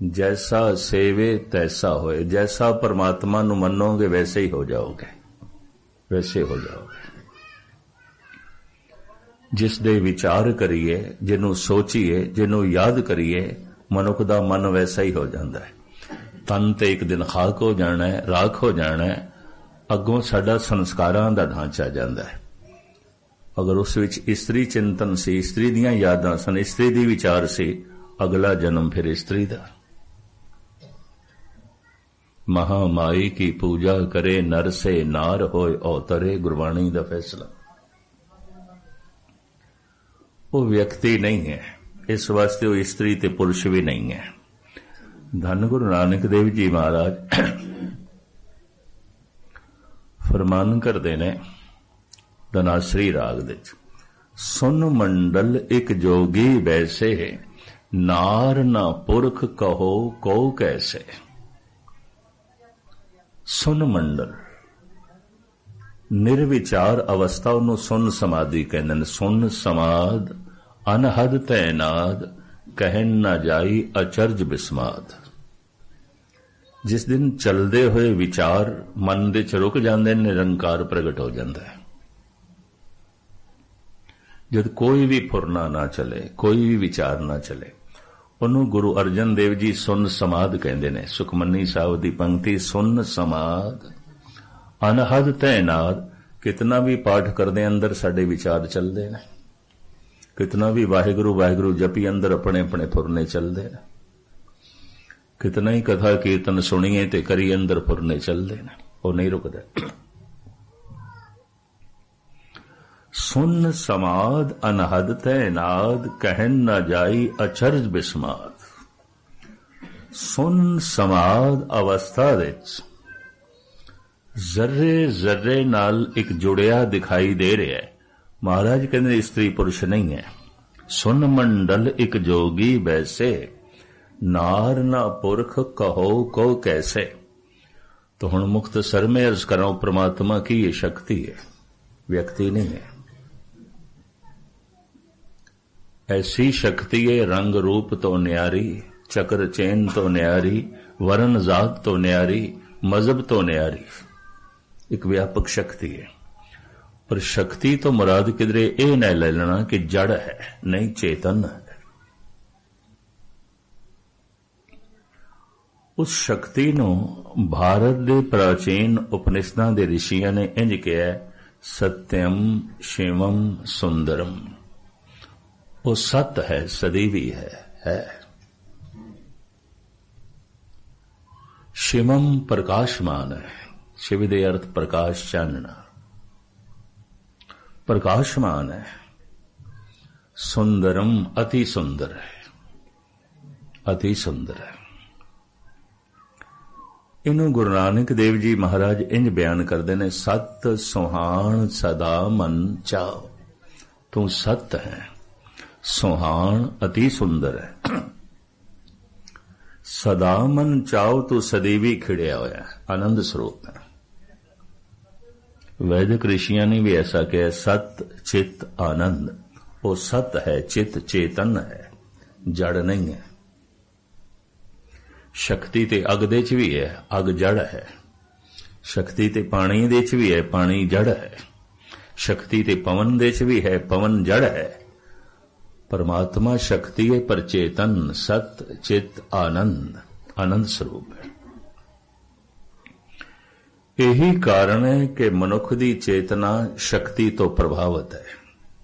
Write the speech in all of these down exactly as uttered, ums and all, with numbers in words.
जैसा सेवे तैसा होए। जैसा परमात्मा नूं मनोगे वैसे ही हो जाओगे, वैसे हो जाओगे। जिस दे विचार करिए, जिन्हों सोचीए, जिन्हों याद करिए, मनुख दा मन वैसा ही हो जाता है। तन ते एक दिन खाक हो जाना है, राख हो जाना है, अगों साडा संस्कारां दा ढांचा जाता है। अगर उस विच इस्त्री चिंतन सी, इस्त्री दियां यादां सन, इस्त्री दी विचार सी, अगला जन्म फिर इस्त्री दा। महामाई की पूजा करे नर से नार होए अवतरे, गुरबाणी दा फैसला। वो व्यक्ति नहीं है, इस वास्ते वो स्त्री ते पुरुष भी नहीं है। धन गुरु नानक देव जी महाराज फरमान करते ने धनाश्री राग दे, सुन मंडल एक जोगी वैसे, नार ना पुरख कहो को कैसे। सुन मंडल निर्विचार अवस्था उन्होंने सुन समाधि कहते हैं। सुन समाध अनहद तैनाद, कहन न जाई अचरज बिस्माद। जिस दिन चलते हुए विचार मन दे च रुक जाते, निरंकार प्रगट हो जाता है। जब कोई भी फुरना ना चले, कोई भी विचार ना चले, उन्होंने गुरु अर्जन देव जी सुन समाध कहते हैं। सुखमनी साहब की पंक्ति, सुन समाध अनहद तैनाद। कितना भी पाठ करते अंदर साडे विचार चलते हैं, कितना भी वाहिगुरु वाहिगुरु जपी अंदर अपने अपने फुरने चलते हैं, कितना ही कथा कीर्तन सुनिए ते करी अंदर फुरने चलते हैं, वो नहीं रुकते। सुन समाध अनहद तैनाद, कहन न जाई अचरज बिस्माद। सुन समाध अवस्था विच जर्रे जर्रे नाल एक जुड़िया दिखाई दे रहा है। महाराज कहते स्त्री पुरुष नहीं है। सुन मंडल एक जोगी वैसे, नार ना पुरख कहो को कैसे। तो हुण मुख्तसर में अर्ज करा, परमात्मा की ये शक्ति है, व्यक्ति नहीं है। ऐसी शक्ति है, रंग रूप तो न्यारी, चक्र चैन तो न्यारी, वर्ण जात तो न्यारी, मजहब तो न्यारी। एक व्यापक शक्ति है। पर शक्ति तो मुराद किधरे ए न ले लेना कि जड़ है, नहीं चेतन है। उस शक्ति नू भारत दे प्राचीन उपनिषदां दे ऋषियां ने इंज कहा, सत्यम शिवम सुंदरम। वो सत्य है, सदैवी है, है। शिवम प्रकाशमान है। शिव दे अर्थ प्रकाश, चानना, प्रकाशमान है। सुंदरम अति सुंदर है, अति सुंदर है। इनू गुरु नानक देव जी महाराज इंज बयान करते ने, सत सुहान सदा मन चाओ। तू सत्य है, सुहान अति सुंदर है, सदा मन चाओ तू सदैवी खिड़िया होया, आनंद स्वरूप है। वैदिक ऋषियों ने भी ऐसा कहा, सत चित आनंद। वो सत है, चित चेतन है, जड़ नहीं है। शक्ति ते अग दे च भी है, अग जड़ है। शक्ति ते पानी दे च भी है, पानी जड़ है। शक्ति ते पवन दे च भी है, पवन जड़ है। परमात्मा शक्ति है पर चेतन, सत चित आनंद, आनंद स्वरूप है। यही कारण है कि मनुख की चेतना शक्ति तो प्रभावित है,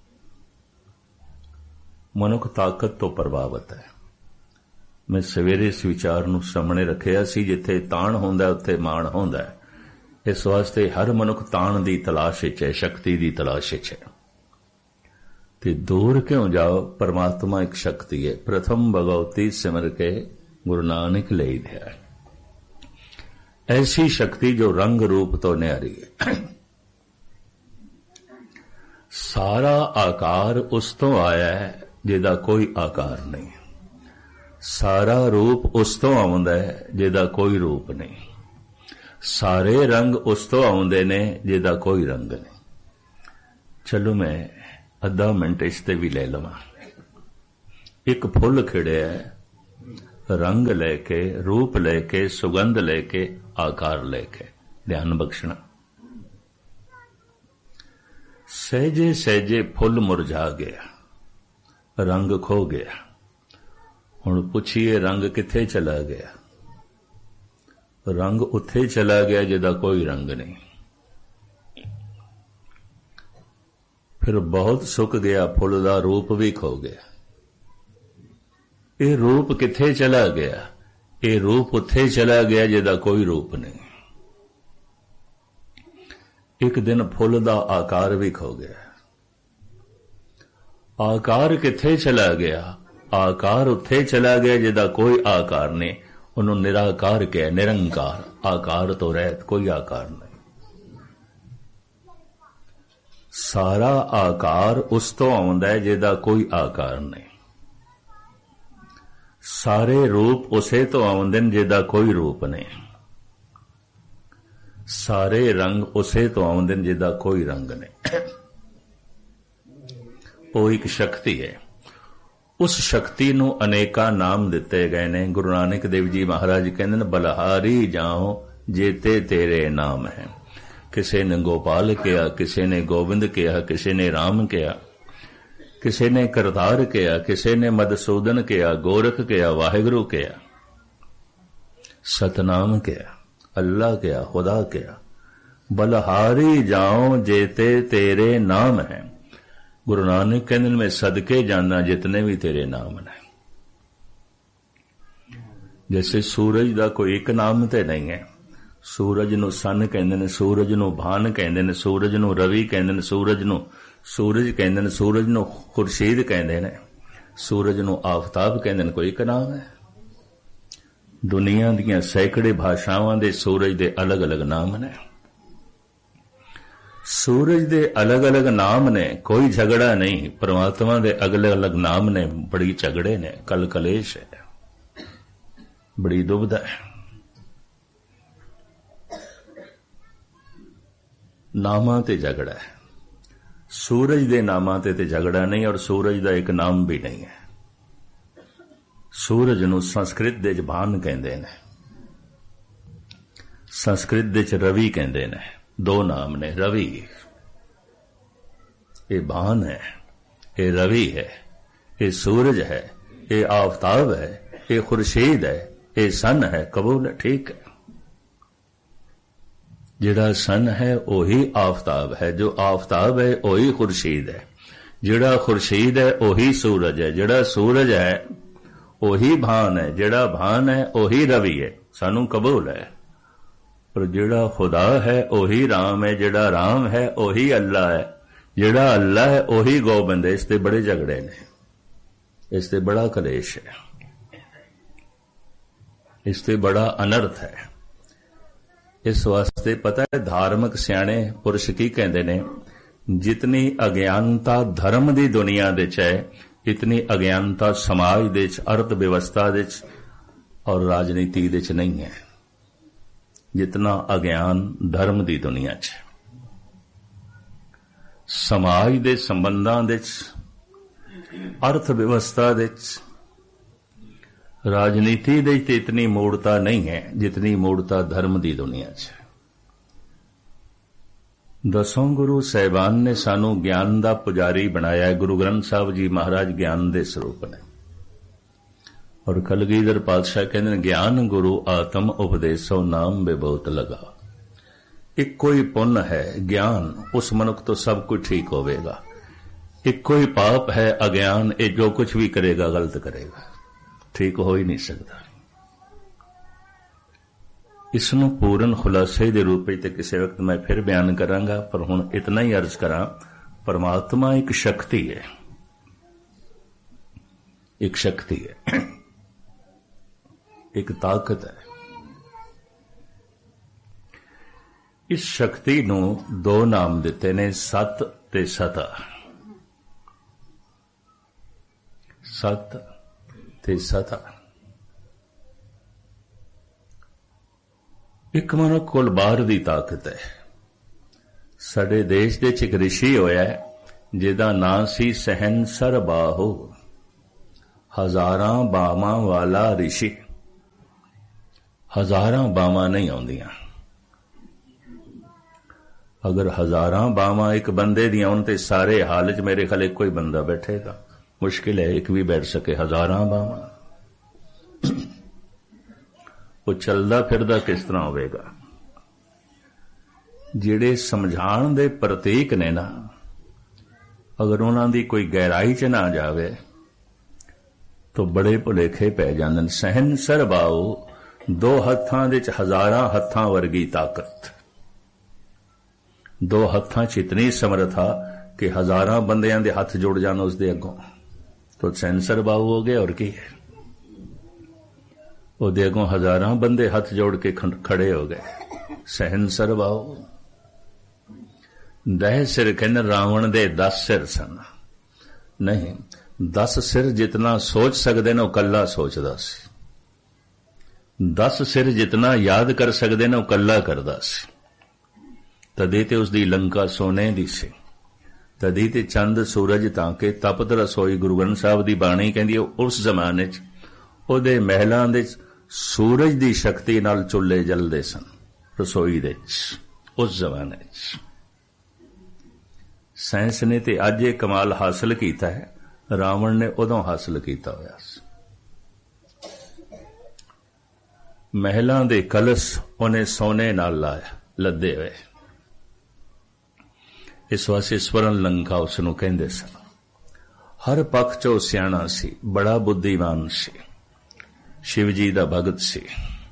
मनुख ताकत तो प्रभावित है। मैं सवेरे इस विचार नूं सामने रखिया सी, जिथे ताण होंदा उत्थे मान होंदा है। इस वास्ते हर मनुख ताण की तलाश विच है, शक्ति की तलाश विच है। ते दूर क्यों जाओ, परमात्मा एक शक्ति है। प्रथम भगवती सिमर के गुरु नानक ले दिया। ऐसी शक्ति जो रंग रूप तो न्यारी है। सारा आकार उस तो आया है जिहदा कोई आकार नहीं। सारा रूप उस तो आउंदा है जिहदा कोई रूप नहीं। सारे रंग उस तो आउंदे ने जिहदा कोई रंग नहीं। चलो मैं अद्धा मिनट इस ते भी ले लवां। एक फुल खिड़िया है, रंग लेके, रूप लेके, सुगंध लेके, आकार लेके ध्यान बख्शना। सहजे सहजे फुल मुरझा गया, रंग खो गया। हुण पुछिए रंग किथे चला गया? रंग उत्थे चला गया जिहदा कोई रंग नहीं। फिर बहुत सुक गया फुल दा रूप भी खो गया। ये रूप किथे चला गया? ये रूप उत्थे चला गया जिहदा कोई रूप नहीं। एक दिन फुल दा आकार भी खो गया। आकार किथे चला गया? आकार उत्थे चला गया जिहदा कोई आकार नहीं। उन्होंने निराकार कहा, निरंकार, आकार तो रहत, कोई आकार नहीं। सारा आकार उस तो आउंदा है जिहदा कोई आकार नहीं। सारे रूप उसे तो आउंदे ने जिहदा कोई रूप नहीं। सारे रंग उसे तो आउंदे ने जिहदा कोई रंग नहीं। वो एक शक्ति है। उस शक्ति नूं अनेका नाम दिते गए ने। गुरु नानक देव जी महाराज कहंदे ने बलहारी जाओ जेते तेरे नाम है। किसी ने गोपाल कहा, किसी ने गोविंद कहा, किसी ने राम कहा, किसी ने करतार कहा, किसी ने मधुसूदन कहा, गोरख कहा, वाहिगुरु कहा, सतनाम कहा, अल्लाह कहा, खुदा कहा। बलहारी जाओ जेते तेरे नाम है। गुरु नानक कहते मैं सदके जाना जितने भी तेरे नाम ने। जैसे सूरज का कोई एक नाम तो नहीं है। सूरज नूं सन कहंदे ने, सूरज नूं भान कहंदे ने, सूरज नूं रवि कहंदे ने, सूरज नूं सूरज कहंदे ने, सूरज नूं खुर्शीद कहंदे ने, सूरज नूं आफताब कहंदे ने। कोई एक नाम है? दुनिया दीयां सैकड़े भाषावां दे सूरज दे अलग अलग नाम ने। सूरज दे अलग अलग नाम ने, कोई झगड़ा नहीं। परमात्मा दे अलग अलग नाम ने, बड़ी झगड़े ने, कल कलेश है, बड़ी दुविधा है। नामां ते झगड़ा है। सूरज दे नामां ते ते झगड़ा नहीं, और सूरज दा एक नाम भी नहीं है। सूरज नूं संस्कृत दे च भान कहंदे ने, संस्कृत दे च रवि कहंदे ने। दो नाम ने। रवि ये भान है, ये रवि है, ये सूरज है, ये आफताब है, ये खुर्शीद है, ये सन है। कबूल है, ठीक है। जिहड़ा सन है वही आफताब है, जो आफताब है वही खुर्शीद है, जिहड़ा खुर्शीद है वही सूरज है, जिहड़ा सूरज है वही भान है, जिहड़ा भान है वही रवि है। सानू कबूल है। पर जिहड़ा खुदा है वही राम है, जिहड़ा राम है वही अल्लाह है, जिहड़ा अल्लाह है वही गोबिंद है। इसते बड़े झगड़े ने, इसते बड़ा कलेश है, इसते बड़ा अनर्थ है। इस वास्ते पता है धार्मिक सियाणे पुरुष की कहंदे ने, जितनी अज्ञानता धर्म दी दुनिया दे च है, इतनी अज्ञानता समाज दे च, अर्थ व्यवस्था दे च और राजनीति दे च नहीं है। जितना अज्ञान धर्म दी दुनिया च, समाज दे संबंधां दे च, अर्थ व्यवस्था दे च, राजनीति दे च इतनी मूढ़ता नहीं है जितनी मूढ़ता धर्म दी दुनिया च। दसों गुरु साहिबान ने सानू ज्ञान दा पुजारी बनाया है। गुरु ग्रंथ साहब जी महाराज ज्ञान दे स्वरूप ने, और कलगीधर पातशाह कहते हैं ज्ञान गुरु आत्म उपदेशो नाम बेबहुत लगा। एक कोई पुण्य है ज्ञान, उस मनुख तो सब कुछ ठीक होवेगा। एक कोई पाप है अज्ञान, ये जो कुछ भी करेगा गलत करेगा, ठीक हो ही नहीं सकता। इसनू पूर्ण खुलासे दे रूप में किसी वक्त मैं फिर बयान करांगा, पर हुण इतना ही अर्ज करा, परमात्मा एक शक्ति है, एक शक्ति है, एक ताकत है। इस शक्ति नू दो नाम दिते ने, सत ते सता। सत ते सता। एक मनुख कोल बाहर दी ताकत है। साडे देश दे च एक ऋषि होया है जिहदा नाम सी सहनसर बाहो। हजारां बावां वाला ऋषि। हजारां बावां नहीं आउंदियां। अगर हजारां बावां एक बंदे दी आउण ते सारे हाल च मेरे ख्याल कोई बंदा बैठेगा, मुश्किल है एक भी बैठ सके। हजारां बावां वो चलदा फिरदा किस तरह होवेगा? जिहड़े समझाण दे प्रतीक ने ना, अगर उन्हां दी कोई गहराई च ना जावे तो बड़े भुलेखे पै जांदे। सहन सरबाओ दो हत्थां दे च हजारां हत्थां वर्गी ताकत। दो हत्थां च इतनी समर्था कि हजारां बंदियां दे हथ जुड़ जान उसदे अगों, तो सैंसर बाहू हो गए। और की है, ਉਹਦੇ अगों हजारां बंदे हथ जोड़ के खड़े हो गए। सहनसर बाहू। दह सिर कहने रावण दे दस सिर सन। नहीं, दस सिर जितना सोच सकते ने कला सोचदा सी। दस सिर जितना याद कर सकते ने कला करदा सी। तदी ते उसदी लंका सोने दी सी। तदी ते चंद सूरज तांके तपत रसोई। गुरु ग्रंथ साहब दी बाणी कहंदी उस जमाने च ਉਹਦੇ महलां दे सूरज दी शक्ति नाल चुल्ले जलदे सन रसोई दे उस जमाने च। साइंस ने ते अज ये कमाल हासिल कीता है, रावण ने उदों हासिल कीता होया सी। महलां दे कलश उन्हें सोने नाल लाया लदे हुए। इस वास्ते स्वर्ण लंका उसनूं कहंदे सन। हर पक्ष चो सियाणा सी, बड़ा बुद्धिमान सी, शिव जी दा भगत सी।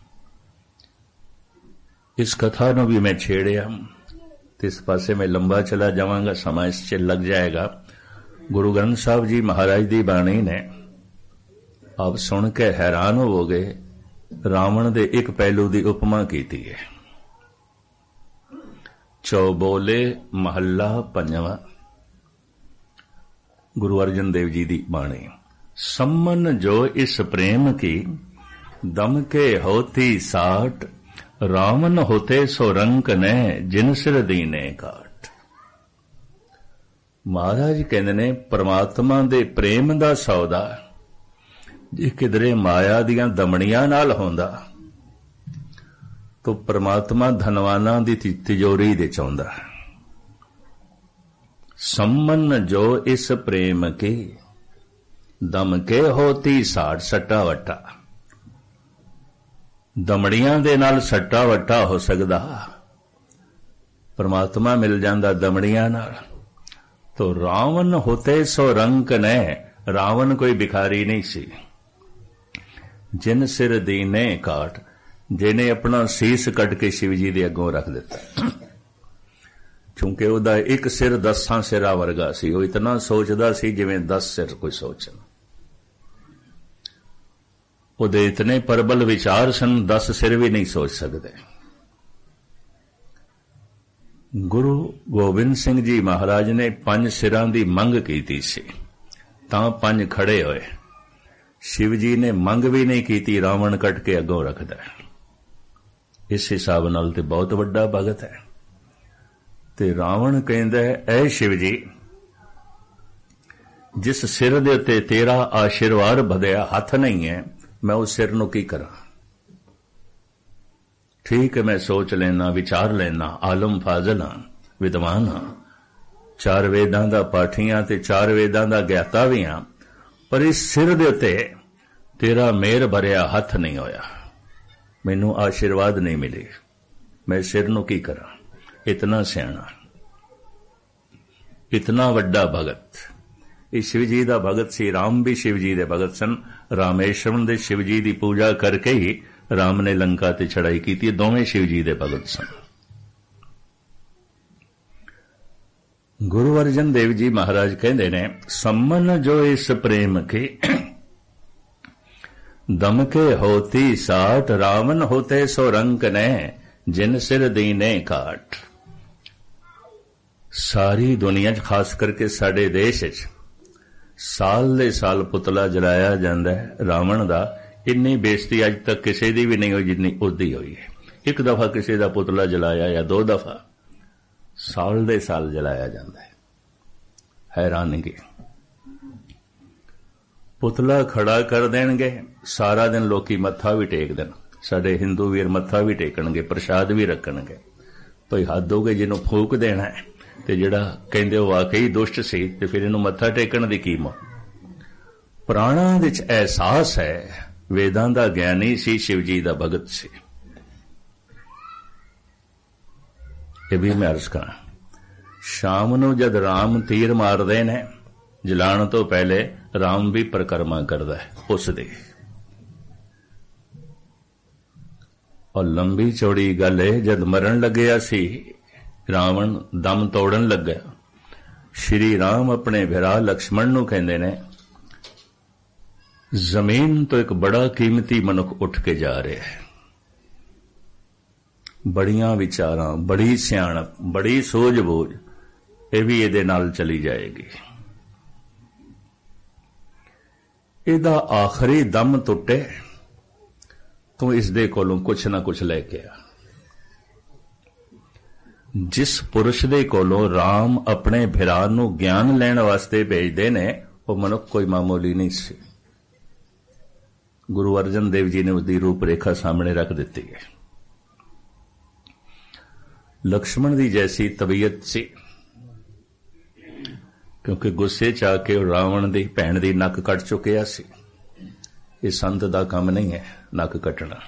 इस कथा नूं भी मैं छेड़िया, इस पासे में लंबा चला जावांगा, समा इस च लग जाएगा। गुरु ग्रंथ साहब जी महाराज दी बाणी ने आप सुन के हैरान होवोगे। रावण दे एक पहलू दी उपमा कीती है। चौबोले महला पंजवा, गुरु अर्जन देव जी दी बाणी। सम्मन जो इस प्रेम की, दम के होती साठ, रावण होते सो रंक ने, जिन सिर दीने काट। महाराज कहंदे ने परमात्मा दे प्रेम दा सौदा जे किधरे माया दियां दमड़ियां नाल होंदा तो परमात्मा धनवाना दी तिजोरी दे चाहुंदा। सम्मन जो इस प्रेम के, दम के होती साठ। सट्टा वट्टा दमड़ियां दे नाल सट्टा वट्टा हो सकदा, परमात्मा मिल जांदा दमड़ियां नाल। तो रावण होते सो रंक ने, रावण कोई भिखारी नहीं सी। जिन सिर दीने काट, जिन्हें अपना सीस कट के शिव जी दे अगों रख दिता। क्योंकि उहदा एक सिर दसां सिरा वर्गा सी। वो इतना सोचदा सी जिवें दस सिर कोई सोचन। उहदे इतने प्रबल विचार सन, दस सिर भी नहीं सोच सकते। गुरु गोबिंद सिंह जी महाराज ने पंज सिरां दी मंग कीती सी, तां पंज खड़े होए। शिव जी ने मंग भी नहीं कीती, रावण कट के अगों रखदा। इस हिसाब नाल ते बहुत वड्डा भगत है। ते रावण कहंदा है, ऐ शिव जी, जिस सिर दे उत्ते तेरा आशीर्वाद बधिया हथ नहीं है, मैं उस सिर नूं की करा। ठीक है, मैं सोच लेना, विचार लेना, आलम फाजल हां, विद्वान हां, चार वेदां दा पाठी हां ते चार वेदां दा ज्ञाता भी हां, पर इस सिर दे उत्ते तेरा मेहर भरिया हथ नहीं होया, मैनू आशीर्वाद नहीं मिले, मैं सिर नूं की करा। इतना सियाणा, इतना वड्डा भगत। इस शिव जी दा भगत सी। राम भी शिव जी दे भगत सन। रामेश्वरम दे शिव जी दी पूजा करके ही राम ने लंका ते चढ़ाई की थी। दोवें शिव जी दे भगत सन। गुरु अर्जन देव जी महाराज कहंदे ने, सम्मन जो इस प्रेम के, दम के होती साठ, रावण होते सो रंक ने, जिन सिर दीने काट। सारी दुनिया च, खास करके साडे देश च साल दे साल पुतला जलाया जांदा है रावण दा। इन्नी बेइज्जती अज तक किसी दी भी नहीं हुई जिन्नी उसदी हुई है। एक दफा किसी दा पुतला जलाया या दो दफा, साल दे साल जलाया जांदा है। हैरानगी। ਪੁਤਲਾ ਖੜਾ ਕਰ ਦੇਣਗੇ, ਸਾਰਾ ਦਿਨ ਲੋਕੀ ਮੱਥਾ ਵੀ ਟੇਕ ਦੇਣ। ਸਾਡੇ ਹਿੰਦੂ ਵੀਰ ਮੱਥਾ ਵੀ ਟੇਕਣਗੇ, ਪ੍ਰਸ਼ਾਦ ਵੀ ਰੱਖਣਗੇ। ਭਈ ਹੱਦ ਹੋ ਗਈ, ਜਿਹਨੂੰ ਫੂਕ ਦੇਣਾ ਹੈ ਤੇ ਜਿਹੜਾ ਕਹਿੰਦੇ ਉਹ ਵਾਕਈ ਦੁਸ਼ਟ ਸੀ ਤੇ ਫਿਰ ਇਹਨੂੰ ਮੱਥਾ ਟੇਕਣ ਦੀ ਕੀ ਮੋ। ਪ੍ਰਾਣਾਂ ਵਿੱਚ ਅਹਿਸਾਸ ਹੈ, ਵੇਦਾਂ ਦਾ ਗਿਆਨੀ ਸੀ, ਸ਼ਿਵ ਜੀ ਦਾ ਭਗਤ ਸੀ। ਇਹ ਵੀ ਮੈਂ ਅਰਜ਼ ਕਰਾਂ, ਸ਼ਾਮ ਨੂੰ ਜਦ ਰਾਮ ਤੀਰ ਮਾਰਦੇ ਨੇ, ਜਲਾਉਣ ਤੋਂ ਪਹਿਲੇ ਰਾਮ ਵੀ ਪਰਿਕਰਮਾ ਕਰਦਾ ਹੈ ਉਸ ਦੀ। ਔਰ ਲੰਬੀ ਚੌੜੀ ਗੱਲ ਹੈ, ਜਦ ਮਰਨ ਲੱਗਿਆ ਸੀ ਰਾਵਣ, ਦਮ ਤੋੜਨ ਲੱਗਾ, ਸ਼੍ਰੀ ਰਾਮ ਆਪਣੇ ਭਰਾ ਲਕਸ਼ਮਣ ਨੂੰ ਕਹਿੰਦੇ ਨੇ, ਜ਼ਮੀਨ ਤੋਂ ਇੱਕ ਬੜਾ ਕੀਮਤੀ ਮਨੁੱਖ ਉੱਠ ਕੇ ਜਾ ਰਿਹਾ ਹੈ, ਬੜੀਆਂ ਵਿਚਾਰਾਂ, ਬੜੀ ਸਿਆਣਪ, ਬੜੀ ਸੂਝ-ਬੂਝ, ਇਹ ਵੀ ਇਹਦੇ ਨਾਲ ਚਲੀ ਜਾਏਗੀ। ਇਹਦਾ ਆਖਰੀ ਦਮ ਟੁੱਟੇ ਤੂੰ ਇਸ ਦੇ ਕੋਲੋਂ ਕੁਛ ਨਾ ਕੁਛ ਲੈ ਕੇ ਆ। ਜਿਸ ਪੁਰਸ਼ ਦੇ ਕੋਲੋਂ ਰਾਮ ਆਪਣੇ ਭਰਾ ਨੂੰ ਗਿਆਨ ਲੈਣ ਵਾਸਤੇ ਭੇਜਦੇ ਨੇ, ਉਹ ਮਨੁੱਖ ਕੋਈ ਮਾਮੂਲੀ ਨਹੀਂ ਸੀ। ਗੁਰੂ ਅਰਜਨ ਦੇਵ ਜੀ ਨੇ ਉਸਦੀ ਰੂਪ ਰੇਖਾ ਸਾਹਮਣੇ ਰੱਖ ਦਿੱਤੀ ਹੈ। ਲਕਸ਼ਮਣ ਦੀ ਜੈਸੀ ਤਬੀਅਤ ਸੀ, ਕਿਉਂਕਿ ਗੁੱਸੇ ਚ ਆ ਕੇ ਉਹ ਰਾਵਣ ਦੀ ਭੈਣ ਦੀ ਨੱਕ ਕੱਟ ਚੁੱਕਿਆ ਸੀ। ਇਹ ਸੰਤ ਦਾ ਕੰਮ ਨਹੀਂ ਹੈ ਨੱਕ ਕੱਟਣਾ,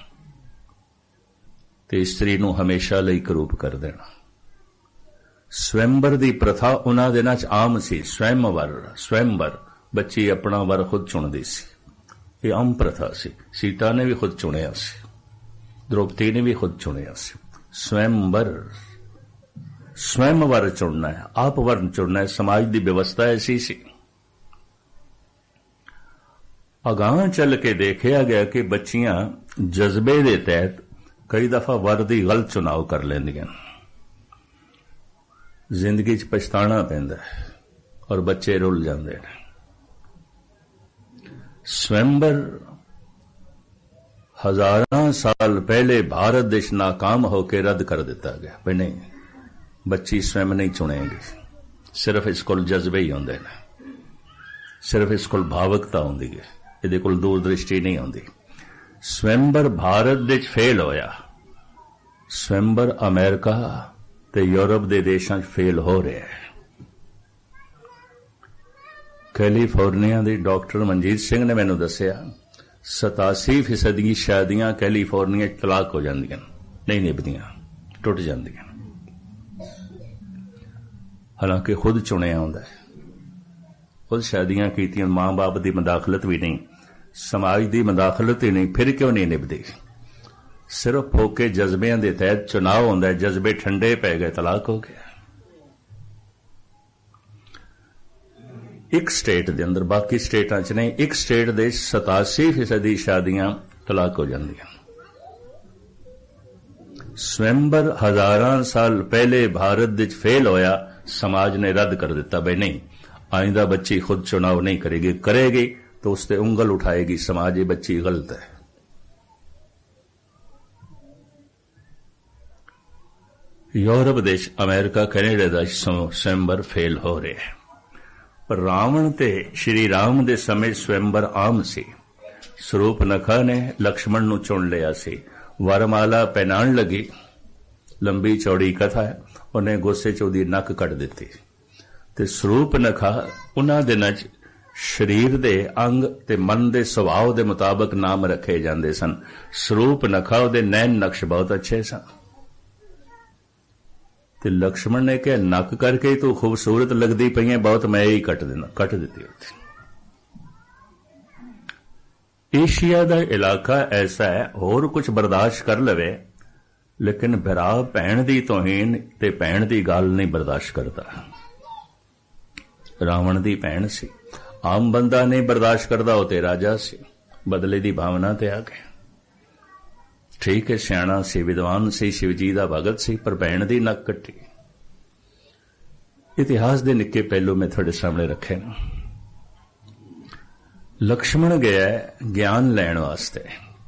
ਤੇ ਇਸਤਰੀ ਨੂੰ ਹਮੇਸ਼ਾ ਲਈ ਕਰੂਪ ਕਰ ਦੇਣਾ। ਸਵੈੰਬਰ ਦੀ ਪ੍ਰਥਾ ਉਹਨਾਂ ਦਿਨਾਂ ਚ ਆਮ ਸੀ। ਸਵੈੰਵਰ, ਸਵੈੰਬਰ, ਬੱਚੀ ਆਪਣਾ ਵਰ ਖੁਦ ਚੁਣਦੀ ਸੀ। ਇਹ ਆਮ ਪ੍ਰਥਾ ਸੀ। ਸੀਤਾ ਨੇ ਵੀ ਖੁਦ ਚੁਣਿਆ ਸੀ, ਦ੍ਰੋਪਦੀ ਨੇ ਵੀ ਖੁਦ ਚੁਣਿਆ ਸੀ। ਸਵੈੰਬਰ, ਸਵੈਮ ਵਰ ਚੁਣਨਾ ਹੈ, ਆਪ ਵਰਨ ਚੁਣਨਾ ਹੈ। ਸਮਾਜ ਦੀ ਵਿਵਸਥਾ ਐਸੀ ਸੀ। ਅਗਾਂਹ ਚੱਲ ਕੇ ਦੇਖਿਆ ਗਿਆ ਕਿ ਬੱਚੀਆਂ ਜਜ਼ਬੇ ਦੇ ਤਹਿਤ ਕਈ ਦਫਾ ਵਰ ਦੀ ਗਲਤ ਚੁਣਾਵ ਕਰ ਲੈਂਦੀਆਂ, ਜ਼ਿੰਦਗੀ 'ਚ ਪਛਤਾਣਾ ਪੈਂਦਾ ਔਰ ਬੱਚੇ ਰੁੱਲ ਜਾਂਦੇ ਨੇ। ਸਵੈੰਬਰ ਹਜ਼ਾਰਾਂ ਸਾਲ ਪਹਿਲੇ ਭਾਰਤ ਦੇਸ਼ ਨਾਕਾਮ ਹੋ ਕੇ ਰੱਦ ਕਰ ਦਿੱਤਾ ਗਿਆ। ਵੀ ਨਹੀਂ, ਬੱਚੀ ਸਵੈਮ ਨਹੀਂ ਚੁਣੇਗੀ, ਸਿਰਫ ਇਸ ਕੋਲ ਜਜ਼ਬੇ ਹੀ ਹੁੰਦੇ ਨੇ, ਸਿਰਫ ਇਸ ਕੋਲ ਭਾਵਕਤਾ ਹੁੰਦੀ ਹੈ, ਇਹਦੇ ਕੋਲ ਦੂਰ ਦ੍ਰਿਸ਼ਟੀ ਨਹੀਂ ਹੁੰਦੀ। ਸਵੈੰਬਰ ਭਾਰਤ ਵਿੱਚ ਫੇਲ ਹੋਇਆ, ਸਵੈੰਬਰ ਅਮਰੀਕਾ ਤੇ ਯੂਰਪ ਦੇ ਦੇਸ਼ਾਂ 'ਚ ਫੇਲ ਹੋ ਰਿਹਾ ਹੈ। ਕੈਲੀਫੋਰਨੀਆ ਦੇ ਡਾਕਟਰ ਮਨਜੀਤ ਸਿੰਘ ਨੇ ਮੈਨੂੰ ਦੱਸਿਆ, ਸਤਾਸੀ ਫੀਸਦੀ ਸ਼ਾਦੀਆਂ ਕੈਲੀਫੋਰਨੀਆ 'ਚ ਤਲਾਕ ਹੋ ਜਾਂਦੀਆਂ, ਨਹੀਂ ਨਿਭਦੀਆਂ, ਟੁੱਟ ਜਾਂਦੀਆਂ। ਹਾਲਾਂਕਿ ਖੁਦ ਚੁਣਿਆ ਹੁੰਦਾ ਹੈ, ਖੁਦ ਸ਼ਾਦੀਆਂ ਕੀਤੀਆਂ, ਮਾਂ ਬਾਪ ਦੀ ਮਦਾਖਲਤ ਵੀ ਨਹੀਂ, ਸਮਾਜ ਦੀ ਮਦਾਖਲਤ ਹੀ ਨਹੀਂ, ਫਿਰ ਕਿਉਂ ਨਹੀਂ ਨਿਭਦੀ? ਸਿਰਫ ਫੋਕੇ ਜਜ਼ਬਿਆਂ ਦੇ ਤਹਿਤ ਚੁਣਾਵ ਹੁੰਦਾ ਹੈ। ਜਜ਼ਬੇ ਠੰਡੇ ਪੈ ਗਏ, ਤਲਾਕ ਹੋ ਗਿਆ। ਇੱਕ ਸਟੇਟ ਦੇ ਅੰਦਰ, ਬਾਕੀ ਸਟੇਟਾਂ 'ਚ ਨਹੀਂ, ਇੱਕ ਸਟੇਟ ਦੇ ਸਤਾਸੀ ਫੀਸਦੀ ਸ਼ਾਦੀਆਂ ਤਲਾਕ ਹੋ ਜਾਂਦੀਆਂ। ਸਵੈੰਬਰ ਹਜ਼ਾਰਾਂ ਸਾਲ ਪਹਿਲੇ ਭਾਰਤ ਵਿੱਚ ਫੇਲ ਹੋਇਆ, ਸਮਾਜ ਨੇ ਰੱਦ ਕਰ ਦਿੱਤਾ। ਬਈ ਨਹੀਂ, ਆਇੰਦਾ ਬੱਚੀ ਖੁਦ ਚੁਣਾਵ ਨਹੀਂ ਕਰੇਗੀ, ਕਰੇਗੀ तो उस पर उंगल उठाएगी समाज, ये बच्ची गलत है। यूरोप देश, अमेरिका, कैनेडा ਦਾ ਸਵੈੰਬਰ ਫੇਲ ਹੋ ਰਿਹਾ ਹੈ। ਪਰ ਰਾਵਣ ਤੇ ਸ਼੍ਰੀ ਰਾਮ ਦੇ ਸਮੇਂ ਸਵੈੰਬਰ ਆਮ ਸੀ। ਸਰੂਪਨਖਾ ਨੇ ਲਕਸ਼ਮਣ ਨੂੰ ਚੁਣ ਲਿਆ ਸੀ, ਵਰਮਾਲਾ ਪਹਿਨਾਉਣ ਲੱਗੀ। ਲੰਬੀ ਚੌੜੀ ਕਥਾ ਹੈ। ਉਹਨੇ ਗੁੱਸੇ 'ਚ ਉਹਦੀ ਨੱਕ ਕੱਟ ਦਿੱਤੀ ਤੇ ਸਰੂਪਨਖਾ ਉਹਨਾਂ ਦਿਨਾਂ 'ਚ ਸਰੀਰ ਦੇ ਅੰਗ ਤੇ ਮਨ ਦੇ ਸੁਭਾਅ ਦੇ ਮੁਤਾਬਕ ਨਾਮ ਰੱਖੇ ਜਾਂਦੇ ਸਨ। ਸਰੂਪਨਖਾ ਉਹਦੇ ਨੈਣ ਨਕਸ਼ ਬਹੁਤ ਅੱਛੇ ਸਨ ਤੇ ਲਕਸ਼ਮਣ ਨੇ ਕਿਹਾ, ਨੱਕ ਕਰਕੇ ਤੂੰ ਖੂਬਸੂਰਤ ਲੱਗਦੀ ਪਈ ਹੈ, ਬਹੁਤ ਮੈਂ ਹੀ ਕੱਟ ਦੇਣਾ, ਕੱਟ ਦਿੱਤੀ ਉੱਥੇ। ਏਸ਼ੀਆ ਦਾ ਇਲਾਕਾ ਐਸਾ ਹੈ, ਹੋਰ ਕੁਝ ਬਰਦਾਸ਼ਤ ਕਰ ਲਵੇ, ਲੇਕਿਨ ਭਰਾ ਭੈਣ ਦੀ ਤੋਹੀਨ ਤੇ ਭੈਣ ਦੀ ਗੱਲ ਨਹੀਂ ਬਰਦਾਸ਼ਤ ਕਰਦਾ। ਰਾਵਣ ਦੀ ਭੈਣ ਸੀ, ਆਮ ਬੰਦਾ ਨਹੀਂ ਬਰਦਾਸ਼ਤ ਕਰਦਾ, ਉਹ ਤੇ ਰਾਜਾ ਸੀ, ਬਦਲੇ ਦੀ ਭਾਵਨਾ ਤੇ ਆ ਗਿਆ। ਠੀਕ ਹੈ, ਸਿਆਣਾ ਸੀ, ਵਿਦਵਾਨ ਸੀ, शिव जी ਦਾ ਭਗਤ ਸੀ, ਪਰ ਭੈਣ ਦੀ ਨੱਕ ਕੱਟੀ। ਇਤਿਹਾਸ ਦੇ ਨਿੱਕੇ ਪਹਿਲੂ ਮੈਂ ਤੁਹਾਡੇ ਸਾਹਮਣੇ ਰੱਖੇ ਨੇ। ਲਕਸ਼ਮਣ ਗਿਆ ਗਿਆਨ ਲੈਣ ਵਾਸਤੇ,